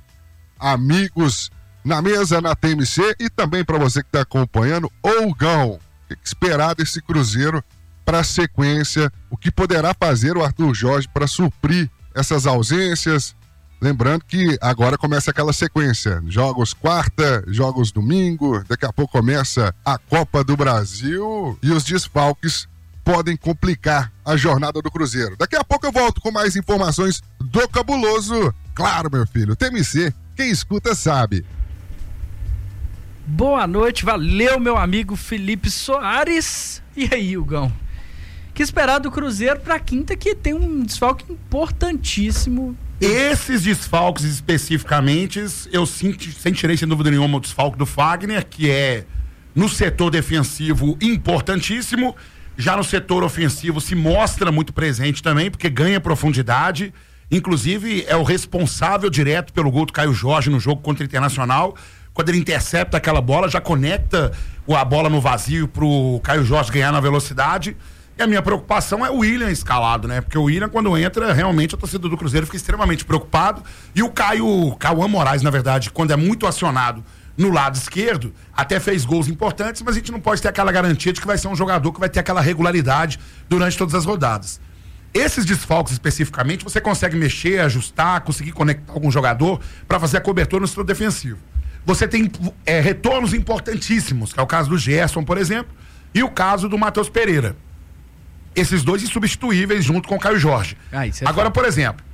Amigos na mesa, na T M C, e também para você que está acompanhando, Olgão, o que esperar desse Cruzeiro para a sequência, o que poderá fazer o Arthur Jorge para suprir essas ausências, lembrando que agora começa aquela sequência, jogos quarta, jogos domingo, daqui a pouco começa a Copa do Brasil e os desfalques podem complicar a jornada do Cruzeiro. Daqui a pouco eu volto com mais informações do Cabuloso. Claro, meu filho, T M C, quem escuta sabe. Boa noite, valeu meu amigo Felipe Soares. E aí, Hugão? Que esperar do Cruzeiro pra quinta, que tem um desfalque importantíssimo. Esses desfalques especificamente, eu senti, sentirei sem dúvida nenhuma o desfalque do Fagner, que é no setor defensivo importantíssimo. Já no setor ofensivo se mostra muito presente também, porque ganha profundidade. Inclusive é o responsável direto pelo gol do Caio Jorge no jogo contra o Internacional. Quando ele intercepta aquela bola, já conecta a bola no vazio pro Caio Jorge ganhar na velocidade. E a minha preocupação é o William escalado, né? Porque o William, quando entra, realmente a torcida do Cruzeiro fica extremamente preocupado. E o Caio, Cauã Moraes, na verdade, quando é muito acionado no lado esquerdo, até fez gols importantes, mas a gente não pode ter aquela garantia de que vai ser um jogador que vai ter aquela regularidade durante todas as rodadas. Esses desfalques especificamente, você consegue mexer, ajustar, conseguir conectar algum jogador para fazer a cobertura no setor defensivo. Você tem é, retornos importantíssimos, que é o caso do Gerson, por exemplo, e o caso do Matheus Pereira. Esses dois insubstituíveis junto com o Caio Jorge. Ah, isso é Agora, fato. por exemplo,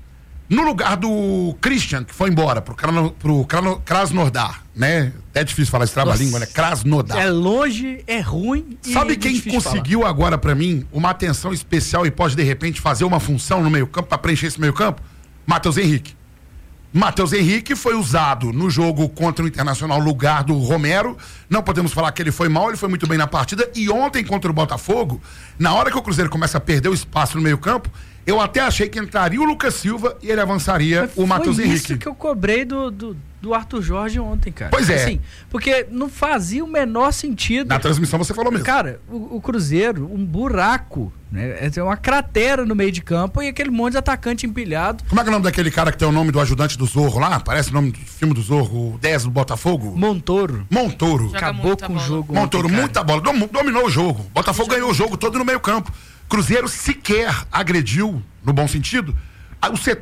No lugar do Christian, que foi embora pro, Krano, pro Krano, Krasnodar, né? É difícil falar esse trava-língua, né? Krasnodar. É longe, é ruim. Sabe e quem conseguiu falar. agora pra mim uma atenção especial e pode de repente fazer uma função no meio-campo pra preencher esse meio-campo? Matheus Henrique. Matheus Henrique foi usado no jogo contra o Internacional, lugar do Romero. Não podemos falar que ele foi mal, ele foi muito bem na partida. E ontem contra o Botafogo, na hora que o Cruzeiro começa a perder o espaço no meio-campo, eu até achei que entraria o Lucas Silva e ele avançaria o Matheus Henrique. Foi isso que eu cobrei do, do, do Arthur Jorge ontem, cara. Pois é. Assim, porque não fazia o menor sentido. Na transmissão você falou mesmo. Cara, o, o Cruzeiro, um buraco, né? É uma cratera no meio de campo e aquele monte de atacante empilhado. Como é que é o nome daquele cara que tem o nome do ajudante do Zorro lá? Parece o nome do filme do Zorro, o dez do Botafogo? Montoro. Montoro. Joga Acabou com bola. o jogo. Montoro, ontem, muita bola. Dominou o jogo. Botafogo ganhou o jogo todo no meio campo. Cruzeiro sequer agrediu, no bom sentido, o setor